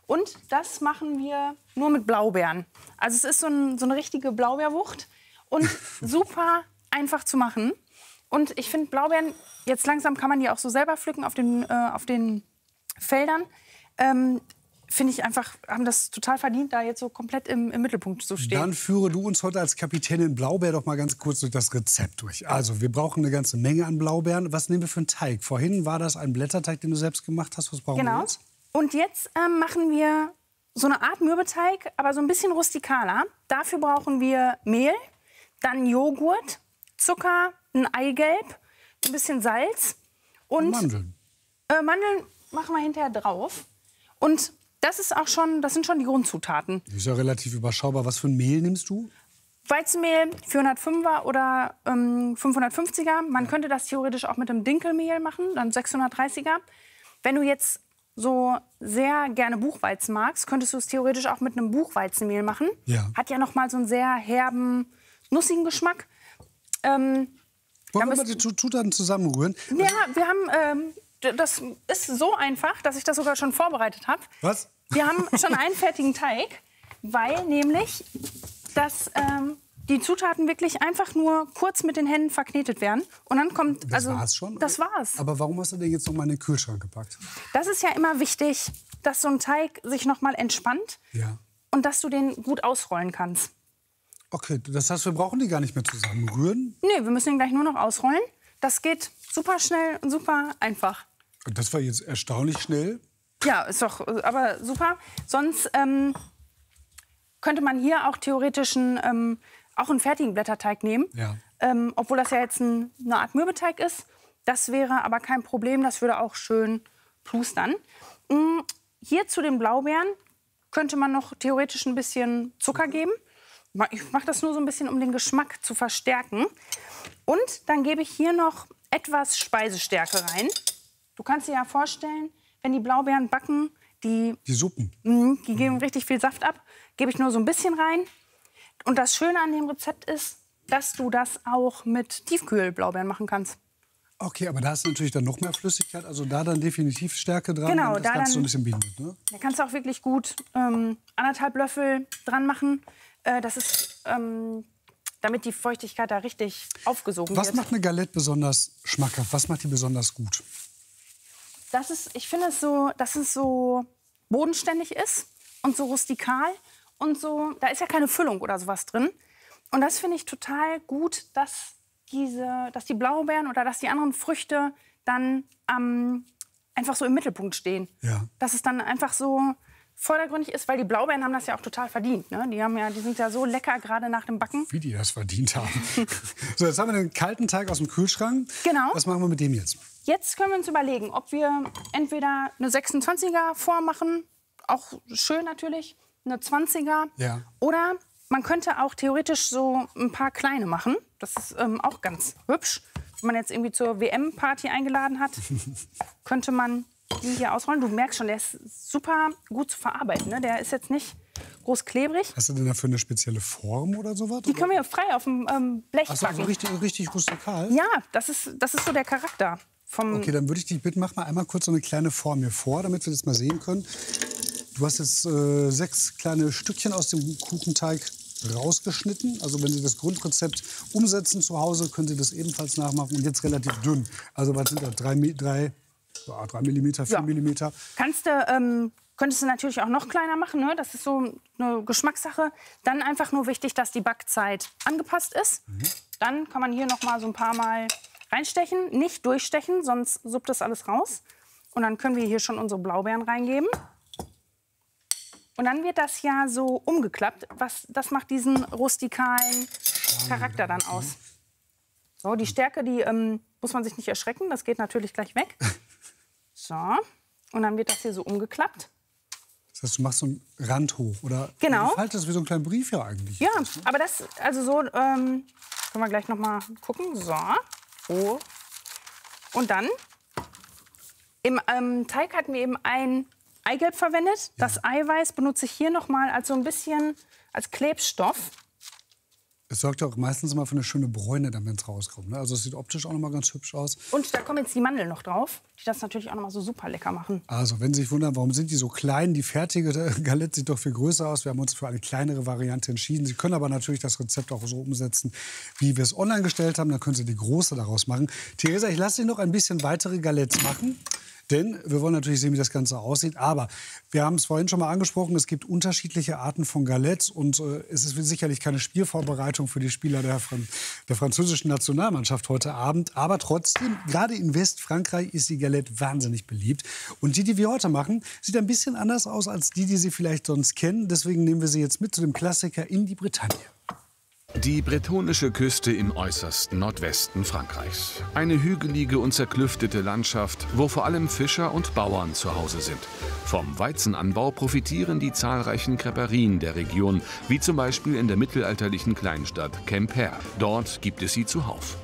Und das machen wir nur mit Blaubeeren. Also es ist so, ein, so eine richtige Blaubeerwucht und super einfach zu machen. Und ich finde Blaubeeren, jetzt langsam kann man die auch so selber pflücken auf den, äh, auf den Feldern. Ähm, finde ich einfach, haben das total verdient, da jetzt so komplett im, im Mittelpunkt zu stehen. Dann führe du uns heute als Kapitänin Blaubeer doch mal ganz kurz durch das Rezept durch. Also, wir brauchen eine ganze Menge an Blaubeeren. Was nehmen wir für einen Teig? Vorhin war das ein Blätterteig, den du selbst gemacht hast. Was brauchen genau. wir jetzt? Und jetzt ähm, machen wir so eine Art Mürbeteig, aber so ein bisschen rustikaler. Dafür brauchen wir Mehl, dann Joghurt, Zucker, ein Eigelb, ein bisschen Salz und Mandeln. Äh, Mandeln machen wir hinterher drauf. Und das ist auch schon, das sind schon die Grundzutaten. Das ist ja relativ überschaubar. Was für ein Mehl nimmst du? Weizenmehl vierhundertfünfer oder ähm, fünfhundertfünfziger. Man ja. könnte das theoretisch auch mit einem Dinkelmehl machen, dann sechshundertdreißiger. Wenn du jetzt so sehr gerne Buchweizen magst, könntest du es theoretisch auch mit einem Buchweizenmehl machen. Ja. Hat ja noch mal so einen sehr herben, nussigen Geschmack. Ähm, Wollen wir mal die Zutaten zusammenrühren? Ja, wir haben... Ähm, Das ist so einfach, dass ich das sogar schon vorbereitet habe. Was? Wir haben schon einen fertigen Teig, weil nämlich dass, ähm, die Zutaten wirklich einfach nur kurz mit den Händen verknetet werden. Und dann kommt... Das also, war's schon? Das war's. Aber warum hast du den jetzt noch mal in den Kühlschrank gepackt? Das ist ja immer wichtig, dass so ein Teig sich noch mal entspannt Ja. und dass du den gut ausrollen kannst. Okay, das heißt, wir brauchen die gar nicht mehr zusammenrühren? Nee, wir müssen ihn gleich nur noch ausrollen. Das geht super schnell und super einfach. Das war jetzt erstaunlich schnell. Ja, ist doch aber super. Sonst ähm, könnte man hier auch theoretisch einen, ähm, auch einen fertigen Blätterteig nehmen. Ja. Ähm, obwohl das ja jetzt ein, eine Art Mürbeteig ist. Das wäre aber kein Problem. Das würde auch schön plustern. Mhm. Hier zu den Blaubeeren könnte man noch theoretisch ein bisschen Zucker geben. Ich mache das nur so ein bisschen, um den Geschmack zu verstärken. Und dann gebe ich hier noch etwas Speisestärke rein. Du kannst dir ja vorstellen, wenn die Blaubeeren backen, die, die Suppen, mh, die geben richtig viel Saft ab. Gebe ich nur so ein bisschen rein. Und das Schöne an dem Rezept ist, dass du das auch mit Tiefkühlblaubeeren machen kannst. Okay, aber da hast du natürlich dann noch mehr Flüssigkeit. Also da dann definitiv Stärke dran, genau, damit das da Ganze dann, so ein bisschen bindet. Ne? Da kannst du auch wirklich gut ähm, anderthalb Löffel dran machen. Äh, das ist... Ähm, damit die Feuchtigkeit da richtig aufgesogen Was wird. macht eine Galette besonders schmackhaft? Was macht die besonders gut? Das ist, ich finde es so, dass es so bodenständig ist und so rustikal und so, da ist ja keine Füllung oder sowas drin. Und das finde ich total gut, dass diese, dass die Blaubeeren oder dass die anderen Früchte dann ähm, einfach so im Mittelpunkt stehen. Ja. Dass es dann einfach so vordergründig ist, weil die Blaubeeren haben das ja auch total verdient. Ne? Die, haben ja, die sind ja so lecker, gerade nach dem Backen. Wie die das verdient haben. So, jetzt haben wir den kalten Teig aus dem Kühlschrank. Genau. Was machen wir mit dem jetzt? Jetzt können wir uns überlegen, ob wir entweder eine sechsundzwanziger Form machen, auch schön natürlich, eine zwanziger. Ja. Oder man könnte auch theoretisch so ein paar kleine machen. Das ist ähm, auch ganz hübsch. Wenn man jetzt irgendwie zur W M-Party eingeladen hat, könnte man die hier ausrollen. Du merkst schon, der ist super gut zu verarbeiten. Ne? Der ist jetzt nicht groß klebrig. Hast du denn dafür eine spezielle Form oder sowas? Die können wir frei auf dem ähm, Blech Ach so, backen. also richtig, richtig rustikal? Ja, das ist, das ist so der Charakter. Vom Okay, dann würde ich dich bitten, mach mal einmal kurz so eine kleine Form hier vor, damit wir das mal sehen können. Du hast jetzt äh, sechs kleine Stückchen aus dem Kuchenteig rausgeschnitten. Also wenn Sie das Grundrezept umsetzen zu Hause, können Sie das ebenfalls nachmachen. Und jetzt relativ dünn. Also was sind das? Drei, drei, ja, drei Millimeter, vier Ja. Millimeter. Kannst du, ähm, könntest du natürlich auch noch kleiner machen. Ne? Das ist so eine Geschmackssache. Dann einfach nur wichtig, dass die Backzeit angepasst ist. Mhm. Dann kann man hier noch mal so ein paar Mal reinstechen. Nicht durchstechen, sonst suppt das alles raus. Und dann können wir hier schon unsere Blaubeeren reingeben. Und dann wird das ja so umgeklappt. Was, das macht diesen rustikalen Charakter dann aus. So, die Stärke, die ähm, muss man sich nicht erschrecken. Das geht natürlich gleich weg. So, und dann wird das hier so umgeklappt. Das heißt, du machst so einen Rand hoch, oder? Genau. Du faltest wie so ein kleiner Brief ja eigentlich. Ja, aber das, also so, ähm, können wir gleich noch mal gucken. So, oh. Und dann, im ähm, Teig hatten wir eben ein Eigelb verwendet. Das Eiweiß benutze ich hier noch mal als so ein bisschen als Klebstoff. Es sorgt ja auch meistens immer für eine schöne Bräune, wenn es rauskommt. Ne? Also es sieht optisch auch noch mal ganz hübsch aus. Und da kommen jetzt die Mandeln noch drauf, die das natürlich auch noch mal so super lecker machen. Also wenn Sie sich wundern, warum sind die so klein? Die fertige Galette sieht doch viel größer aus. Wir haben uns für eine kleinere Variante entschieden. Sie können aber natürlich das Rezept auch so umsetzen, wie wir es online gestellt haben. Dann können Sie die große daraus machen. Theresa, ich lasse Sie noch ein bisschen weitere Galettes machen. Denn wir wollen natürlich sehen, wie das Ganze aussieht. Aber wir haben es vorhin schon mal angesprochen, es gibt unterschiedliche Arten von Galettes. Und äh, es ist sicherlich keine Spielvorbereitung für die Spieler der, Fran der französischen Nationalmannschaft heute Abend. Aber trotzdem, gerade in Westfrankreich ist die Galette wahnsinnig beliebt. Und die, die wir heute machen, sieht ein bisschen anders aus als die, die Sie vielleicht sonst kennen. Deswegen nehmen wir sie jetzt mit zu dem Klassiker in die Bretagne. Die bretonische Küste im äußersten Nordwesten Frankreichs. Eine hügelige und zerklüftete Landschaft, wo vor allem Fischer und Bauern zu Hause sind. Vom Weizenanbau profitieren die zahlreichen Crêperien der Region, wie zum Beispiel in der mittelalterlichen Kleinstadt Quimper. Dort gibt es sie zuhauf.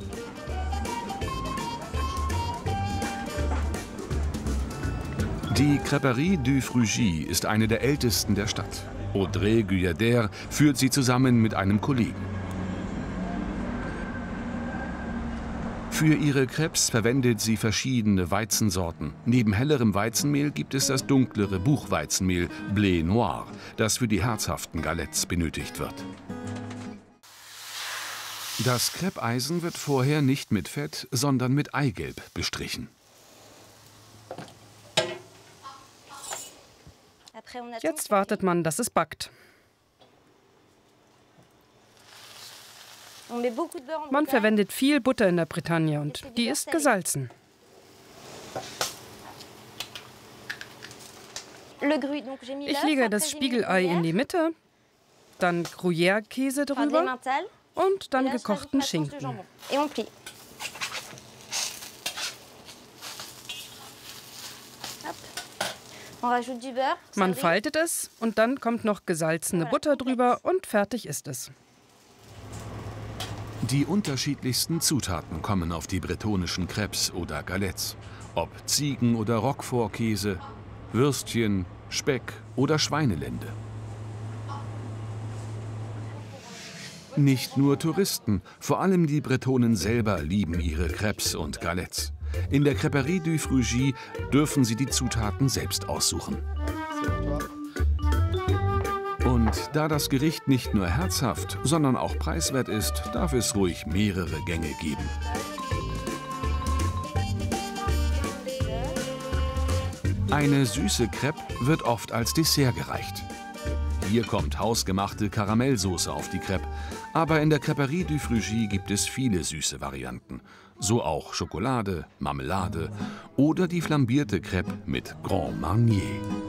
Die Crêperie du Frugy ist eine der ältesten der Stadt. Audrey Guyader führt sie zusammen mit einem Kollegen. Für ihre Crêpes verwendet sie verschiedene Weizensorten. Neben hellerem Weizenmehl gibt es das dunklere Buchweizenmehl Blé Noir, das für die herzhaften Galettes benötigt wird. Das Crêpeisen wird vorher nicht mit Fett, sondern mit Eigelb bestrichen. Jetzt wartet man, dass es backt. Man verwendet viel Butter in der Bretagne und die ist gesalzen. Ich lege das Spiegelei in die Mitte, dann Gruyère-Käse drüber und dann gekochten Schinken. Man faltet es und dann kommt noch gesalzene Butter drüber und fertig ist es. Die unterschiedlichsten Zutaten kommen auf die bretonischen Crêpes oder Galettes. Ob Ziegen- oder Roquefort-Käse, Würstchen, Speck oder Schweinelende. Nicht nur Touristen, vor allem die Bretonen selber lieben ihre Crêpes und Galettes. In der Crêperie du Frugy dürfen sie die Zutaten selbst aussuchen. Und da das Gericht nicht nur herzhaft, sondern auch preiswert ist, darf es ruhig mehrere Gänge geben. Eine süße Crêpe wird oft als Dessert gereicht. Hier kommt hausgemachte Karamellsoße auf die Crêpe. Aber in der Crêperie du Frugy gibt es viele süße Varianten. So auch Schokolade, Marmelade oder die flambierte Crêpe mit Grand Marnier.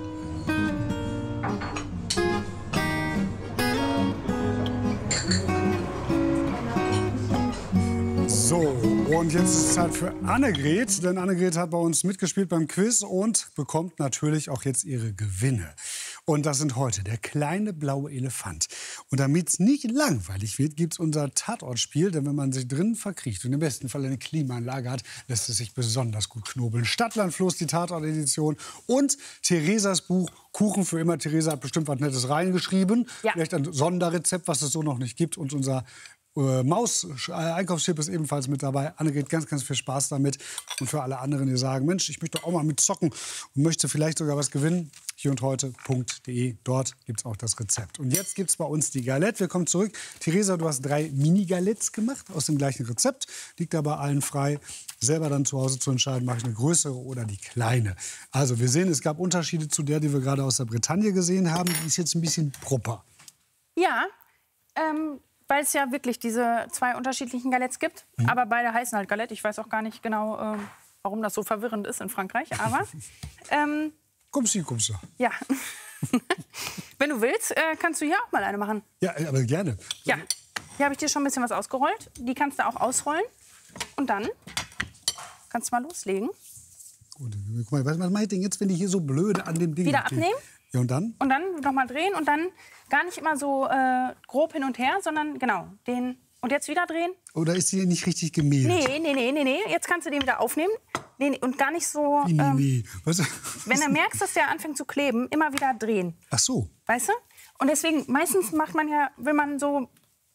So, und jetzt ist es Zeit für Annegret, denn Annegret hat bei uns mitgespielt beim Quiz und bekommt natürlich auch jetzt ihre Gewinne. Und das sind heute der kleine blaue Elefant. Und damit es nicht langweilig wird, gibt es unser Tatortspiel. Denn wenn man sich drinnen verkriecht und im besten Fall eine Klimaanlage hat, lässt es sich besonders gut knobeln. Stadtlandfluss, die Tatort-Edition und Theresas Buch Kuchen für immer. Theresa hat bestimmt was Nettes reingeschrieben. Ja. Vielleicht ein Sonderrezept, was es so noch nicht gibt. Und unser Äh, Maus-Einkaufschip ist ebenfalls mit dabei. Annegret, ganz, ganz viel Spaß damit. Und für alle anderen, die sagen, Mensch, ich möchte auch mal mit zocken und möchte vielleicht sogar was gewinnen, hier und heute punkt de. Dort gibt es auch das Rezept. Und jetzt gibt es bei uns die Galette. Wir kommen zurück. Theresa, du hast drei Mini-Galettes gemacht aus dem gleichen Rezept. Liegt aber allen frei, selber dann zu Hause zu entscheiden, mache ich eine größere oder die kleine. Also wir sehen, es gab Unterschiede zu der, die wir gerade aus der Bretagne gesehen haben. Die ist jetzt ein bisschen proper. Ja, ähm... weil es ja wirklich diese zwei unterschiedlichen Galettes gibt. Mhm. Aber beide heißen halt Galette. Ich weiß auch gar nicht genau, ähm, warum das so verwirrend ist in Frankreich. Aber ähm, kommst du, kommst du. Ja. Wenn du willst, äh, kannst du hier auch mal eine machen. Ja, aber gerne. Ja, hier habe ich dir schon ein bisschen was ausgerollt. Die kannst du auch ausrollen. Und dann kannst du mal loslegen. Gut, guck mal, was mache ich denn jetzt, wenn die hier so blöde an dem Ding wieder stehen? Abnehmen. Ja, und dann? Und dann noch mal drehen und dann gar nicht immer so äh, grob hin und her, sondern genau den. Und jetzt wieder drehen. Oder ist die nicht richtig gemehlt? Nee, nee, nee, nee, nee. Jetzt kannst du den wieder aufnehmen. Nee, nee, und gar nicht so. Nee, nee, nee. Was? Wenn du merkst, dass der anfängt zu kleben, immer wieder drehen. Ach so. Weißt du? Und deswegen, meistens macht man ja, will man so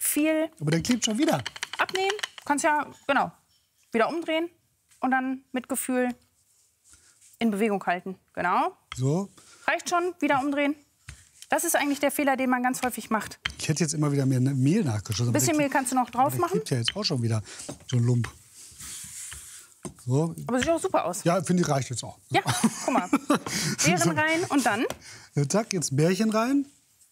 viel. Aber der klebt schon wieder. Abnehmen, kannst ja, genau, wieder umdrehen und dann mit Gefühl in Bewegung halten. Genau. So. Reicht schon, wieder umdrehen. Das ist eigentlich der Fehler, den man ganz häufig macht. Ich hätte jetzt immer wieder mehr Mehl nachgeschossen. Ein bisschen Mehl kannst du noch drauf machen. Das ja jetzt auch schon wieder so ein Lump. So. Aber sieht auch super aus. Ja, finde ich, reicht jetzt auch. Ja, guck mal. Beeren rein und dann? Ja, zack, jetzt Bärchen rein.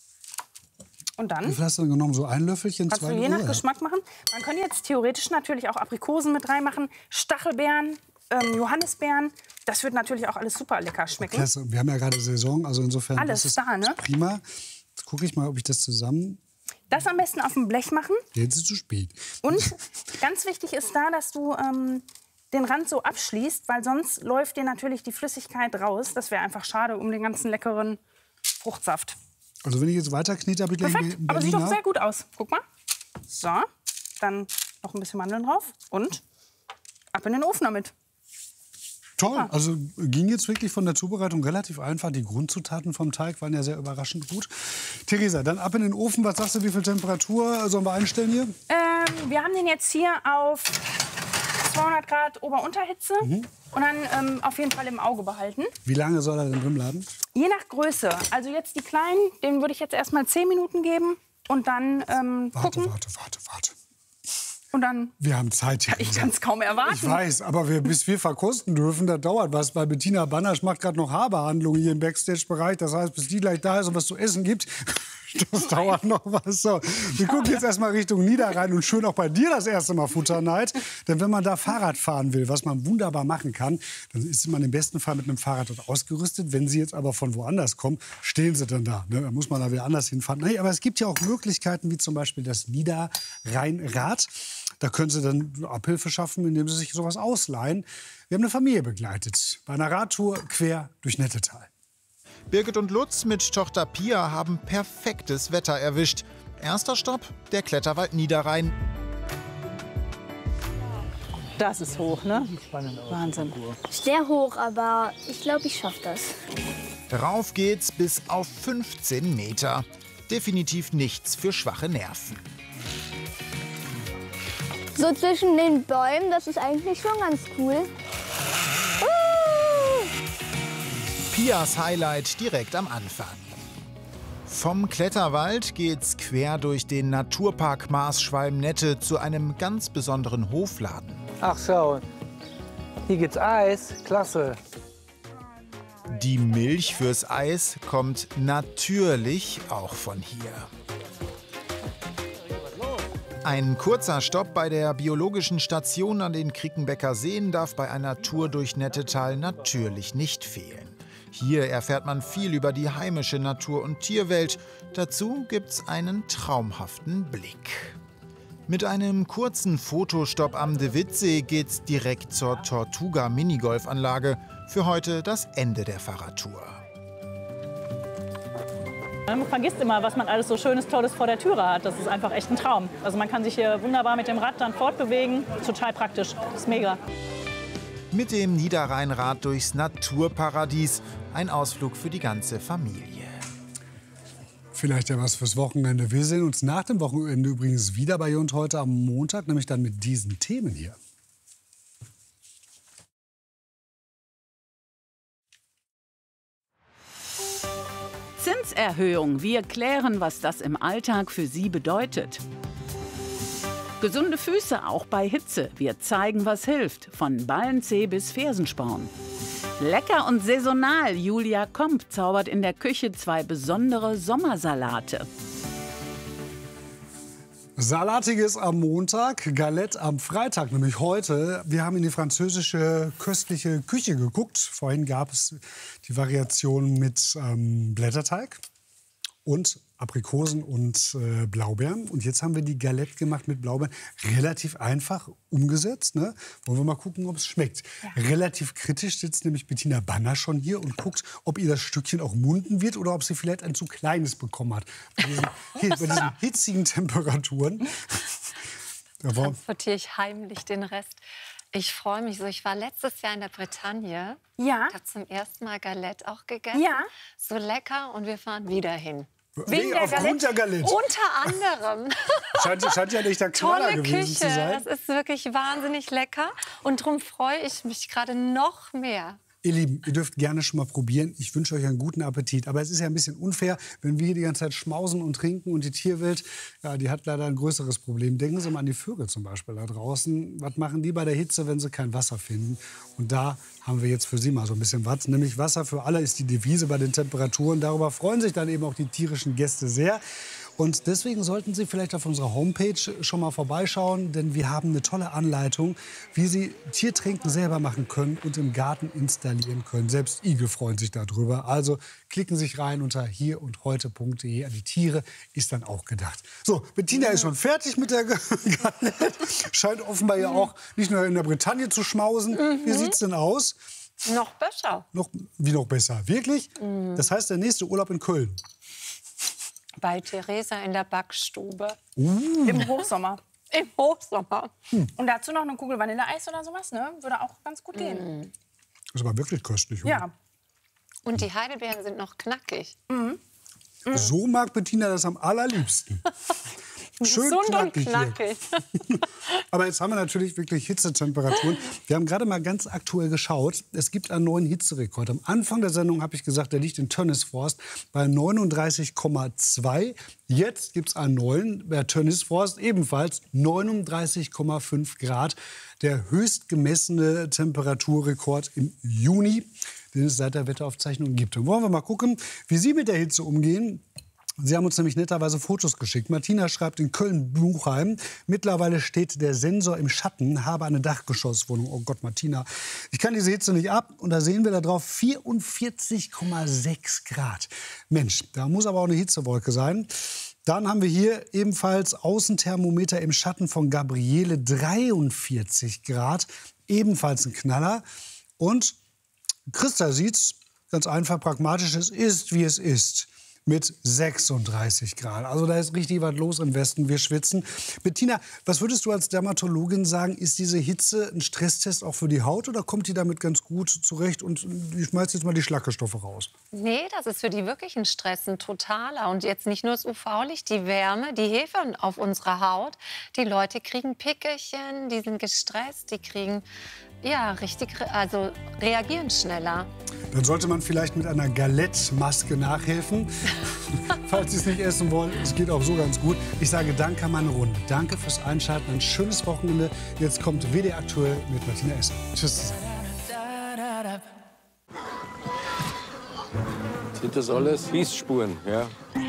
Und dann? Wie viel hast du denn genommen? So ein Löffelchen, Kannst zwei du je nach Uhr, Geschmack machen. Man könnte jetzt theoretisch natürlich auch Aprikosen mit reinmachen, Stachelbeeren, ähm, Johannisbeeren. Das wird natürlich auch alles super lecker schmecken. Klasse. Wir haben ja gerade Saison, also insofern alles das ist da, ne? prima. Jetzt gucke ich mal, ob ich das zusammen... Das am besten auf dem Blech machen. Jetzt ist es zu spät. Und ganz wichtig ist da, dass du ähm, den Rand so abschließt, weil sonst läuft dir natürlich die Flüssigkeit raus. Das wäre einfach schade um den ganzen leckeren Fruchtsaft. Also wenn ich jetzt weiter knete, habe ich gleich Perfekt, aber sieht doch sehr gut aus. Guck mal. So, dann noch ein bisschen Mandeln drauf und ab in den Ofen damit. Toll, also ging jetzt wirklich von der Zubereitung relativ einfach. Die Grundzutaten vom Teig waren ja sehr überraschend gut. Theresa, dann ab in den Ofen. Was sagst du, wie viel Temperatur sollen wir einstellen hier? Ähm, wir haben den jetzt hier auf zweihundert Grad Ober-Unterhitze. Mhm. Und dann ähm, auf jeden Fall im Auge behalten. Wie lange soll er denn drin bleiben? Je nach Größe. Also jetzt die kleinen, denen würde ich jetzt erst mal zehn Minuten geben. Und dann ähm, warte, gucken. Warte, warte, warte. Und dann... Wir haben Zeit. Ja, ich kann es kaum erwarten. Ich weiß, aber wir, bis wir verkosten dürfen, das dauert was. Weil Bettina Banasch macht gerade noch Haarbehandlung hier im Backstage-Bereich. Das heißt, bis die gleich da ist und was zu essen gibt, das dauert noch was. So, wir gucken jetzt erstmal Richtung Niederrhein und schön auch bei dir das erste Mal Futterneid. Denn wenn man da Fahrrad fahren will, was man wunderbar machen kann, dann ist man im besten Fall mit einem Fahrrad dort ausgerüstet. Wenn Sie jetzt aber von woanders kommen, stehen Sie dann da. Ne? Dann muss man da wieder anders hinfahren. Nee, aber es gibt ja auch Möglichkeiten, wie zum Beispiel das Niederrheinrad. Da können Sie dann Abhilfe schaffen, indem Sie sich sowas ausleihen. Wir haben eine Familie begleitet bei einer Radtour quer durch Nettetal. Birgit und Lutz mit Tochter Pia haben perfektes Wetter erwischt. Erster Stopp, der Kletterwald Niederrhein. Das ist hoch, ne? Wahnsinn. Sehr hoch, aber ich glaube, ich schaffe das. Rauf geht's bis auf fünfzehn Meter. Definitiv nichts für schwache Nerven. So zwischen den Bäumen, das ist eigentlich schon ganz cool. Pias Highlight direkt am Anfang. Vom Kletterwald geht's quer durch den Naturpark Maasschwalm-Nette zu einem ganz besonderen Hofladen. Ach schau, hier gibt's Eis, klasse. Die Milch fürs Eis kommt natürlich auch von hier. Ein kurzer Stopp bei der biologischen Station an den Krickenbecker Seen darf bei einer Tour durch Nettetal natürlich nicht fehlen. Hier erfährt man viel über die heimische Natur- und Tierwelt. Dazu gibt's einen traumhaften Blick. Mit einem kurzen Fotostopp am De Witt-See geht's direkt zur Tortuga-Minigolfanlage. Für heute das Ende der Fahrradtour. Man vergisst immer, was man alles so Schönes, Tolles vor der Türe hat. Das ist einfach echt ein Traum. Also man kann sich hier wunderbar mit dem Rad dann fortbewegen. Total praktisch. Das ist mega. Mit dem Niederrheinrad durchs Naturparadies. Ein Ausflug für die ganze Familie. Vielleicht ja was fürs Wochenende. Wir sehen uns nach dem Wochenende übrigens wieder bei Jund heute am Montag, nämlich dann mit diesen Themen hier. Zinserhöhung. Wir klären, was das im Alltag für Sie bedeutet. Gesunde Füße auch bei Hitze. Wir zeigen, was hilft. Von Ballenzeh bis Fersensporn. Lecker und saisonal. Julia Komp zaubert in der Küche zwei besondere Sommersalate. Salatiges am Montag, Galette am Freitag, nämlich heute. Wir haben in die französische köstliche Küche geguckt. Vorhin gab es die Variation mit ähm, Blätterteig und Aprikosen und äh, Blaubeeren. Und jetzt haben wir die Galette gemacht mit Blaubeeren. Relativ einfach umgesetzt. Ne? Wollen wir mal gucken, ob es schmeckt. Ja. Relativ kritisch sitzt nämlich Bettina Banasch schon hier und guckt, ob ihr das Stückchen auch munden wird oder ob sie vielleicht ein zu kleines bekommen hat. Bei diesen, bei diesen hitzigen Temperaturen. Transportiere ich heimlich den Rest. Ich freue mich so. Ich war letztes Jahr in der Bretagne. Ja. Ich habe zum ersten Mal Galette auch gegessen. Ja. So lecker und wir fahren wieder hin. Wegen der Aufgrund der Galette. Unter anderem. Scheint, scheint ja nicht der Knaller Tolle gewesen Küche. zu sein. Das ist wirklich wahnsinnig lecker. Und darum freue ich mich gerade noch mehr. Ihr Lieben, ihr dürft gerne schon mal probieren. Ich wünsche euch einen guten Appetit. Aber es ist ja ein bisschen unfair, wenn wir hier die ganze Zeit schmausen und trinken und die Tierwelt, ja, die hat leider ein größeres Problem. Denken Sie mal an die Vögel zum Beispiel da draußen. Was machen die bei der Hitze, wenn sie kein Wasser finden? Und da haben wir jetzt für Sie mal so ein bisschen was. Nämlich Wasser für alle ist die Devise bei den Temperaturen. Darüber freuen sich dann eben auch die tierischen Gäste sehr. Und deswegen sollten Sie vielleicht auf unserer Homepage schon mal vorbeischauen, denn wir haben eine tolle Anleitung, wie Sie Tiertränken selber machen können und im Garten installieren können. Selbst Igel freuen sich darüber. Also klicken Sie sich rein unter hier und heute punkt de. An die Tiere ist dann auch gedacht. So, Bettina ist schon fertig mit der Galette. Scheint offenbar ja auch nicht nur in der Bretagne zu schmausen. Mhm. Wie sieht's denn aus? Noch besser. Noch, wie noch besser? Wirklich? Mhm. Das heißt, der nächste Urlaub in Köln. Bei Theresa in der Backstube. Uh. Im Hochsommer. Im Hochsommer. Hm. Und dazu noch eine Kugel Vanilleeis oder sowas, ne? Würde auch ganz gut gehen. Mm. Das ist aber wirklich köstlich. Oder? Ja. Und die Heidelbeeren sind noch knackig. Mhm. So mag Bettina das am allerliebsten. Schön Gesund knackig. und knackig. Aber jetzt haben wir natürlich wirklich Hitzetemperaturen. Wir haben gerade mal ganz aktuell geschaut. Es gibt einen neuen Hitzerekord. Am Anfang der Sendung habe ich gesagt, der liegt in Tönnisforst bei neununddreißig Komma zwei. Jetzt gibt es einen neuen bei Tönnisforst, ebenfalls neununddreißig Komma fünf Grad. Der höchst gemessene Temperaturrekord im Juni, den es seit der Wetteraufzeichnung gibt. Und wollen wir mal gucken, wie Sie mit der Hitze umgehen. Sie haben uns nämlich netterweise Fotos geschickt. Martina schreibt in Köln-Buchheim, mittlerweile steht der Sensor im Schatten, habe eine Dachgeschosswohnung. Oh Gott, Martina, ich kann diese Hitze nicht ab. Und da sehen wir da drauf vierundvierzig Komma sechs Grad. Mensch, da muss aber auch eine Hitzewolke sein. Dann haben wir hier ebenfalls Außenthermometer im Schatten von Gabriele, dreiundvierzig Grad, ebenfalls ein Knaller. Und Christa sieht's ganz einfach pragmatisch, es ist, wie es ist. Mit sechsunddreißig Grad. Also da ist richtig was los im Westen. Wir schwitzen. Bettina, was würdest du als Dermatologin sagen? Ist diese Hitze ein Stresstest auch für die Haut oder kommt die damit ganz gut zurecht? Und ich schmeiß jetzt mal die Schlackestoffe raus. Nee, das ist für die wirklich ein Stress, ein totaler. Und jetzt nicht nur das U V-Licht, die Wärme, die Hefe auf unserer Haut. Die Leute kriegen Pickelchen, die sind gestresst, die kriegen ja richtig, also reagieren schneller. Dann sollte man vielleicht mit einer Galette-Maske nachhelfen. Falls Sie es nicht essen wollen, es geht auch so ganz gut. Ich sage danke an meine Runde. Danke fürs Einschalten. Ein schönes Wochenende. Jetzt kommt W D R aktuell mit Martina Esser. Tschüss zusammen. Sind das alles Bissspuren, ja?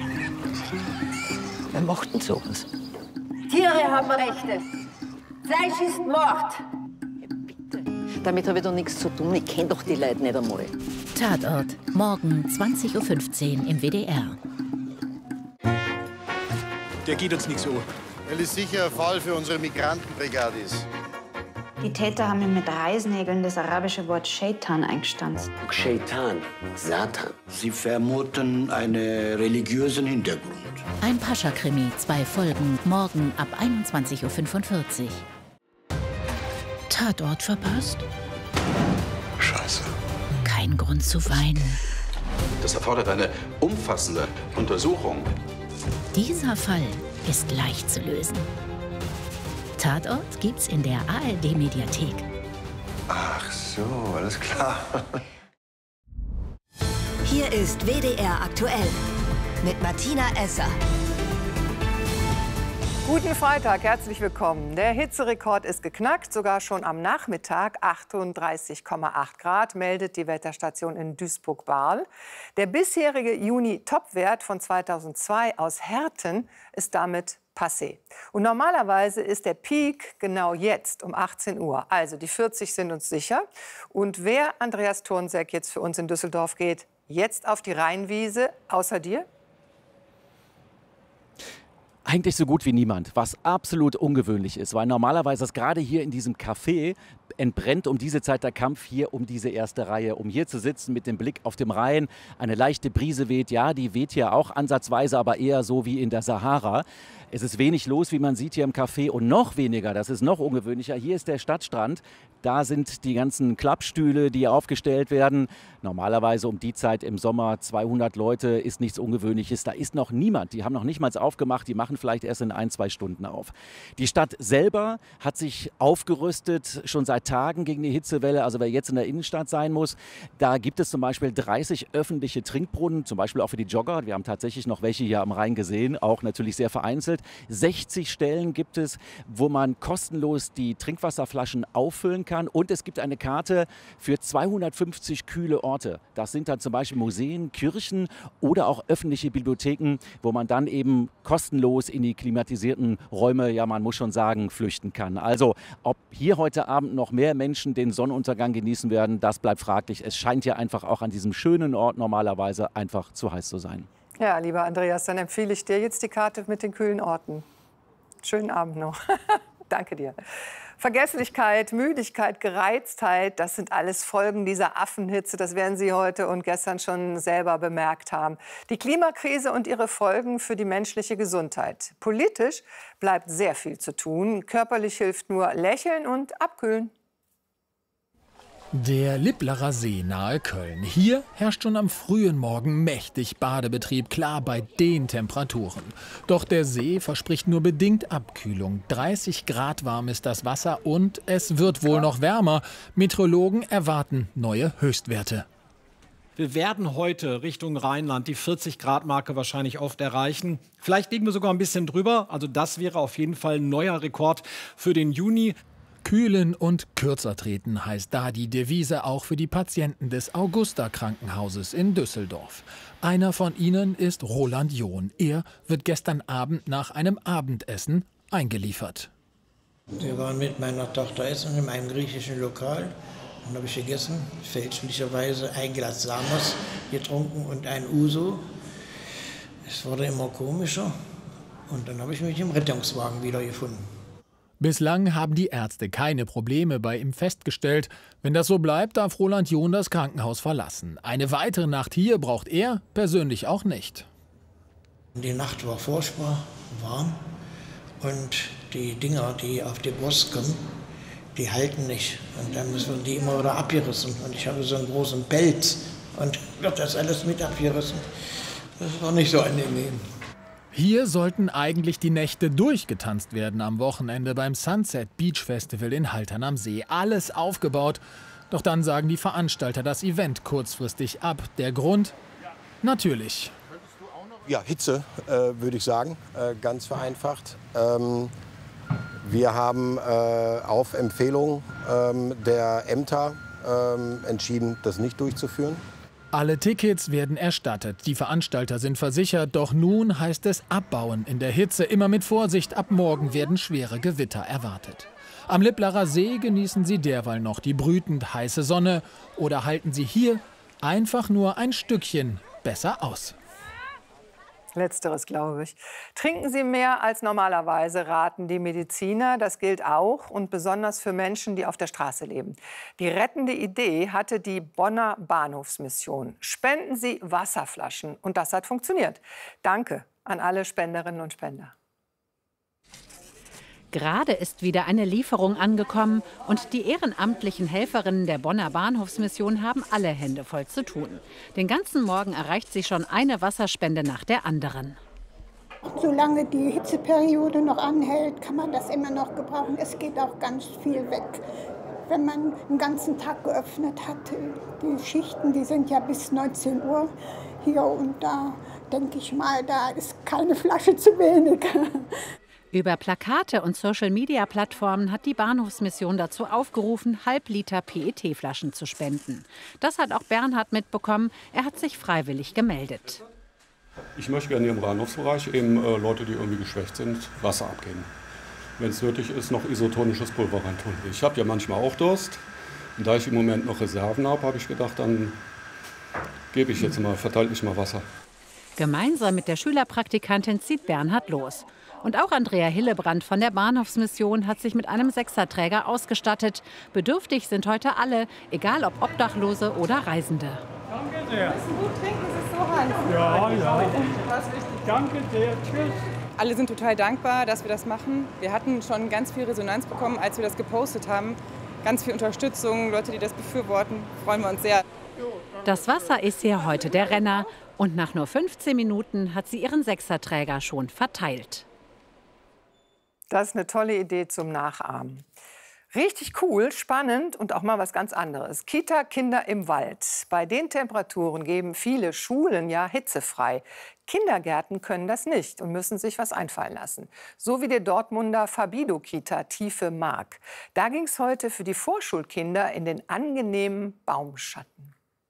Wer macht denn sowas? Tiere haben Rechte. Fleisch ist Mord. Damit habe ich doch nichts zu tun. Ich kenne doch die Leute nicht einmal. Tatort, morgen zwanzig Uhr fünfzehn im W D R. Der geht uns nichts an. Weil es sicher ein Fall für unsere Migrantenbrigade ist. Die Täter haben ihm mit Reißnägeln das arabische Wort Shaitan eingestanzt. Shaitan, Satan. Sie vermuten einen religiösen Hintergrund. Ein Pascha-Krimi, zwei Folgen, morgen ab einundzwanzig Uhr fünfundvierzig. Tatort verpasst? Scheiße. Kein Grund zu weinen. Das erfordert eine umfassende Untersuchung. Dieser Fall ist leicht zu lösen. Tatort gibt's in der A R D-Mediathek. Ach so, alles klar. Hier ist W D R aktuell mit Martina Esser. Guten Freitag, herzlich willkommen. Der Hitzerekord ist geknackt, sogar schon am Nachmittag. achtunddreißig Komma acht Grad meldet die Wetterstation in Duisburg-Bahl. Der bisherige Juni-Topwert von zweitausendzwei aus Herten ist damit passé. Und normalerweise ist der Peak genau jetzt um achtzehn Uhr. Also die vierzig sind uns sicher. Und wer, Andreas Thornseck, jetzt für uns in Düsseldorf geht, jetzt auf die Rheinwiese, außer dir? Eigentlich so gut wie niemand, was absolut ungewöhnlich ist, weil normalerweise ist gerade hier in diesem Café entbrennt um diese Zeit der Kampf hier um diese erste Reihe, um hier zu sitzen mit dem Blick auf dem Rhein. Eine leichte Brise weht, ja, die weht hier auch ansatzweise, aber eher so wie in der Sahara. Es ist wenig los, wie man sieht hier im Café, und noch weniger, das ist noch ungewöhnlicher, hier ist der Stadtstrand. Da sind die ganzen Klappstühle, die aufgestellt werden. Normalerweise um die Zeit im Sommer zweihundert Leute, ist nichts Ungewöhnliches. Da ist noch niemand, die haben noch nicht mal aufgemacht, die machen vielleicht erst in ein, zwei Stunden auf. Die Stadt selber hat sich aufgerüstet, schon seit Tagen gegen die Hitzewelle. Also wer jetzt in der Innenstadt sein muss, da gibt es zum Beispiel dreißig öffentliche Trinkbrunnen, zum Beispiel auch für die Jogger. Wir haben tatsächlich noch welche hier am Rhein gesehen, auch natürlich sehr vereinzelt. sechzig Stellen gibt es, wo man kostenlos die Trinkwasserflaschen auffüllen kann. Und es gibt eine Karte für zweihundertfünfzig kühle Orte. Das sind dann zum Beispiel Museen, Kirchen oder auch öffentliche Bibliotheken, wo man dann eben kostenlos in die klimatisierten Räume, ja man muss schon sagen, flüchten kann. Also ob hier heute Abend noch mehr Menschen den Sonnenuntergang genießen werden, das bleibt fraglich. Es scheint ja einfach auch an diesem schönen Ort normalerweise einfach zu heiß zu sein. Ja, lieber Andreas, dann empfehle ich dir jetzt die Karte mit den kühlen Orten. Schönen Abend noch. Danke dir. Vergesslichkeit, Müdigkeit, Gereiztheit, das sind alles Folgen dieser Affenhitze. Das werden Sie heute und gestern schon selber bemerkt haben. Die Klimakrise und ihre Folgen für die menschliche Gesundheit. Politisch bleibt sehr viel zu tun. Körperlich hilft nur Lächeln und Abkühlen. Der Lipplerer See nahe Köln. Hier herrscht schon am frühen Morgen mächtig Badebetrieb, klar bei den Temperaturen. Doch der See verspricht nur bedingt Abkühlung. dreißig Grad warm ist das Wasser und es wird wohl noch wärmer. Meteorologen erwarten neue Höchstwerte. Wir werden heute Richtung Rheinland die vierzig Grad Marke wahrscheinlich oft erreichen. Vielleicht liegen wir sogar ein bisschen drüber. Also das wäre auf jeden Fall ein neuer Rekord für den Juni. Kühlen und kürzer treten heißt da die Devise auch für die Patienten des Augusta-Krankenhauses in Düsseldorf. Einer von ihnen ist Roland John. Er wird gestern Abend nach einem Abendessen eingeliefert. Wir waren mit meiner Tochter essen in einem griechischen Lokal. Dann habe ich gegessen, fälschlicherweise ein Glas Samos getrunken und ein Uso. Es wurde immer komischer und dann habe ich mich im Rettungswagen wiedergefunden. Bislang haben die Ärzte keine Probleme bei ihm festgestellt. Wenn das so bleibt, darf Roland John das Krankenhaus verlassen. Eine weitere Nacht hier braucht er persönlich auch nicht. Die Nacht war furchtbar warm und die Dinger, die auf die Brust kommen, die halten nicht. Und dann müssen die immer wieder abgerissen. Und ich habe so einen großen Pelz und wird das alles mit abgerissen. Das war nicht so angenehm. Hier sollten eigentlich die Nächte durchgetanzt werden am Wochenende beim Sunset Beach Festival in Haltern am See. Alles aufgebaut. Doch dann sagen die Veranstalter das Event kurzfristig ab. Der Grund? Natürlich. Ja, Hitze, äh, würde ich sagen, äh, ganz vereinfacht. Ähm, wir haben äh, auf Empfehlung ähm, der Ämter ähm, entschieden, das nicht durchzuführen. Alle Tickets werden erstattet, die Veranstalter sind versichert, doch nun heißt es abbauen in der Hitze. Immer mit Vorsicht, ab morgen werden schwere Gewitter erwartet. Am Lipplerer See genießen Sie derweil noch die brütend heiße Sonne oder halten Sie hier einfach nur ein Stückchen besser aus. Letzteres, glaube ich. Trinken Sie mehr als normalerweise, raten die Mediziner. Das gilt auch und besonders für Menschen, die auf der Straße leben. Die rettende Idee hatte die Bonner Bahnhofsmission. Spenden Sie Wasserflaschen. Und das hat funktioniert. Danke an alle Spenderinnen und Spender. Gerade ist wieder eine Lieferung angekommen und die ehrenamtlichen Helferinnen der Bonner Bahnhofsmission haben alle Hände voll zu tun. Den ganzen Morgen erreicht sie schon eine Wasserspende nach der anderen. Solange die Hitzeperiode noch anhält, kann man das immer noch gebrauchen. Es geht auch ganz viel weg. Wenn man den ganzen Tag geöffnet hat, die Schichten, die sind ja bis neunzehn Uhr hier und da denke ich mal, da ist keine Flasche zu wenig. Über Plakate und Social-Media-Plattformen hat die Bahnhofsmission dazu aufgerufen, Halbliter P E T-Flaschen zu spenden. Das hat auch Bernhard mitbekommen. Er hat sich freiwillig gemeldet. Ich möchte gerne im Bahnhofsbereich eben äh, Leute, die irgendwie geschwächt sind, Wasser abgeben. Wenn es nötig ist, noch isotonisches Pulver reintun. Ich habe ja manchmal auch Durst. Und da ich im Moment noch Reserven habe, habe ich gedacht, dann gebe ich jetzt mal, verteile ich mal Wasser. Gemeinsam mit der Schülerpraktikantin zieht Bernhard los. Und auch Andrea Hillebrand von der Bahnhofsmission hat sich mit einem Sechserträger ausgestattet. Bedürftig sind heute alle, egal ob Obdachlose oder Reisende. Danke sehr. Wir müssen gut trinken, es ist so heiß. Ja, ja. Das ist richtig. Danke sehr. Tschüss. Alle sind total dankbar, dass wir das machen. Wir hatten schon ganz viel Resonanz bekommen, als wir das gepostet haben. Ganz viel Unterstützung, Leute, die das befürworten. Freuen wir uns sehr. Das Wasser ist hier heute der Renner. Und nach nur fünfzehn Minuten hat sie ihren Sechserträger schon verteilt. Das ist eine tolle Idee zum Nachahmen. Richtig cool, spannend und auch mal was ganz anderes. Kita-Kinder im Wald. Bei den Temperaturen geben viele Schulen ja hitzefrei. Kindergärten können das nicht und müssen sich was einfallen lassen. So wie der Dortmunder Fabido-Kita Tiefe Mark. Da ging es heute für die Vorschulkinder in den angenehmen Baumschatten.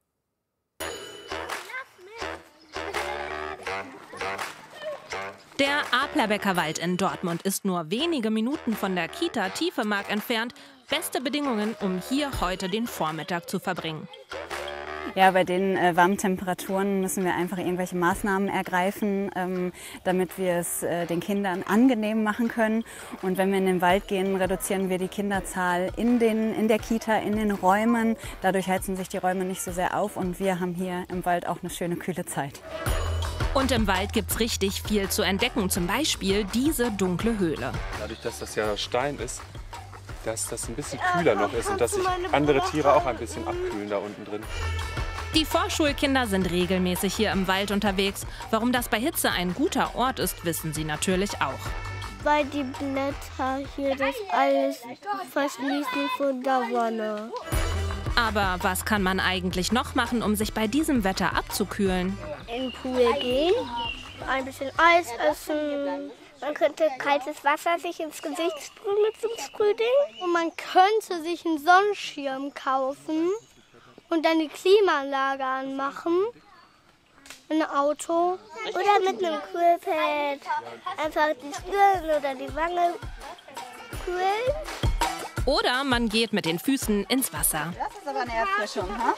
Der Adlerbecker Wald in Dortmund ist nur wenige Minuten von der Kita Tiefe Mark entfernt. Beste Bedingungen, um hier heute den Vormittag zu verbringen. Ja, bei den äh, warmen Temperaturen müssen wir einfach irgendwelche Maßnahmen ergreifen, ähm, damit wir es äh, den Kindern angenehm machen können. Und wenn wir in den Wald gehen, reduzieren wir die Kinderzahl in, den, in der Kita, in den Räumen. Dadurch heizen sich die Räume nicht so sehr auf und wir haben hier im Wald auch eine schöne, kühle Zeit. Und im Wald gibt's richtig viel zu entdecken, zum Beispiel diese dunkle Höhle. Dadurch, dass das ja Stein ist, dass das ein bisschen kühler noch ist und dass sich andere Tiere auch ein bisschen abkühlen da unten drin. Die Vorschulkinder sind regelmäßig hier im Wald unterwegs. Warum das bei Hitze ein guter Ort ist, wissen sie natürlich auch. Weil die Blätter hier das alles verschließen von der Sonne. Aber was kann man eigentlich noch machen, um sich bei diesem Wetter abzukühlen? In den Pool gehen, ein bisschen Eis essen. Man könnte kaltes Wasser sich ins Gesicht sprühen mit so einem Sprühding. Und man könnte sich einen Sonnenschirm kaufen und dann die Klimaanlage anmachen. Ein Auto. Oder mit einem Kühlpad einfach die Stirn oder die Wange kühlen. Oder man geht mit den Füßen ins Wasser. Das ist aber eine Erfrischung, ha?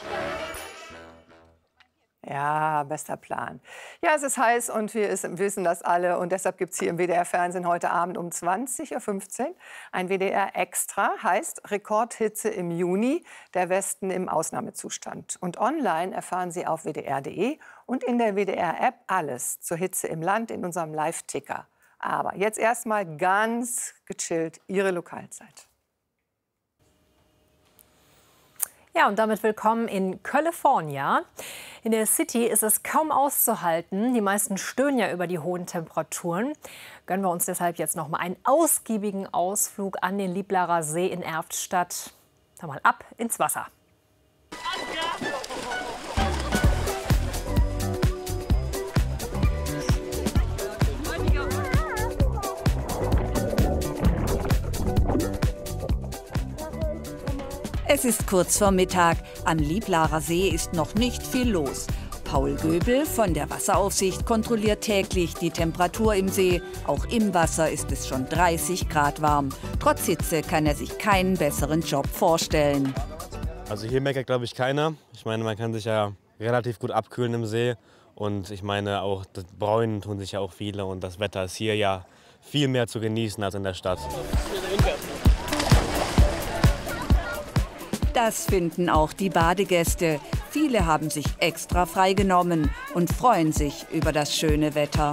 Ja, bester Plan. Ja, es ist heiß und wir wissen das alle. Und deshalb gibt es hier im W D R-Fernsehen heute Abend um zwanzig Uhr fünfzehn ein W D R Extra, heißt Rekordhitze im Juni, der Westen im Ausnahmezustand. Und online erfahren Sie auf W D R punkt de und in der W D R-App alles zur Hitze im Land in unserem Live-Ticker. Aber jetzt erstmal ganz gechillt Ihre Lokalzeit. Ja, und damit willkommen in California. In der City ist es kaum auszuhalten. Die meisten stöhnen ja über die hohen Temperaturen. Gönnen wir uns deshalb jetzt noch mal einen ausgiebigen Ausflug an den Liblarer See in Erftstadt. Dann mal ab ins Wasser. Es ist kurz vor Mittag. Am Liblarer See ist noch nicht viel los. Paul Göbel von der Wasseraufsicht kontrolliert täglich die Temperatur im See. Auch im Wasser ist es schon dreißig Grad warm. Trotz Hitze kann er sich keinen besseren Job vorstellen. Also hier meckert, glaube ich, keiner. Ich meine, man kann sich ja relativ gut abkühlen im See. Und ich meine, auch das Bräunen tun sich ja auch viele. Und das Wetter ist hier ja viel mehr zu genießen als in der Stadt. Das finden auch die Badegäste. Viele haben sich extra freigenommen und freuen sich über das schöne Wetter.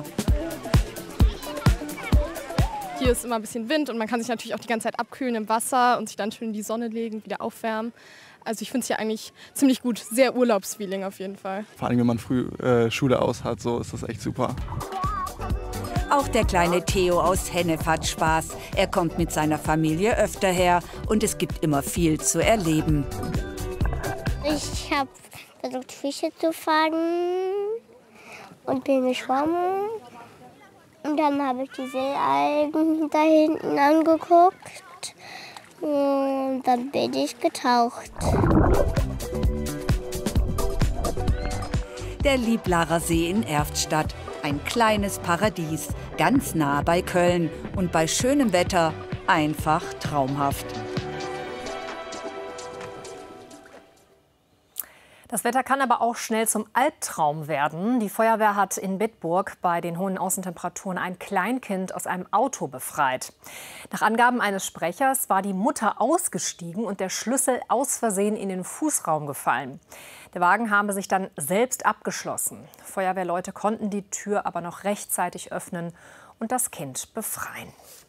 Hier ist immer ein bisschen Wind und man kann sich natürlich auch die ganze Zeit abkühlen im Wasser und sich dann schön in die Sonne legen, wieder aufwärmen. Also ich finde es hier eigentlich ziemlich gut, sehr Urlaubsfeeling auf jeden Fall. Vor allem, wenn man früh äh, Schule aus hat, so ist das echt super. Auch der kleine Theo aus Hennef hat Spaß. Er kommt mit seiner Familie öfter her und es gibt immer viel zu erleben. Ich habe versucht, Fische zu fangen und bin geschwommen. Und dann habe ich die Seealgen da hinten angeguckt und dann bin ich getaucht. Der Liblarer See in Erftstadt. Ein kleines Paradies, ganz nah bei Köln und bei schönem Wetter einfach traumhaft. Das Wetter kann aber auch schnell zum Albtraum werden. Die Feuerwehr hat in Bitburg bei den hohen Außentemperaturen ein Kleinkind aus einem Auto befreit. Nach Angaben eines Sprechers war die Mutter ausgestiegen und der Schlüssel aus Versehen in den Fußraum gefallen. Der Wagen habe sich dann selbst abgeschlossen. Feuerwehrleute konnten die Tür aber noch rechtzeitig öffnen und das Kind befreien.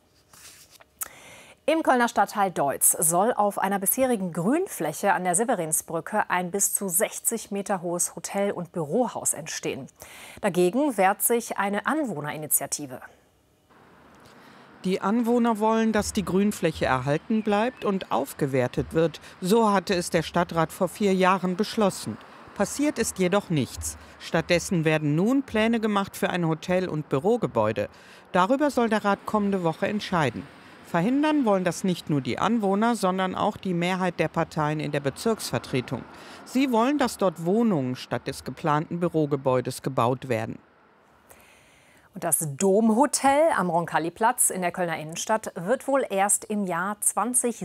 Im Kölner Stadtteil Deutz soll auf einer bisherigen Grünfläche an der Severinsbrücke ein bis zu sechzig Meter hohes Hotel- und Bürohaus entstehen. Dagegen wehrt sich eine Anwohnerinitiative. Die Anwohner wollen, dass die Grünfläche erhalten bleibt und aufgewertet wird. So hatte es der Stadtrat vor vier Jahren beschlossen. Passiert ist jedoch nichts. Stattdessen werden nun Pläne gemacht für ein Hotel- und Bürogebäude. Darüber soll der Rat kommende Woche entscheiden. Verhindern wollen das nicht nur die Anwohner, sondern auch die Mehrheit der Parteien in der Bezirksvertretung. Sie wollen, dass dort Wohnungen statt des geplanten Bürogebäudes gebaut werden. Und das Domhotel am Roncalli-Platz in der Kölner Innenstadt wird wohl erst im Jahr zwanzig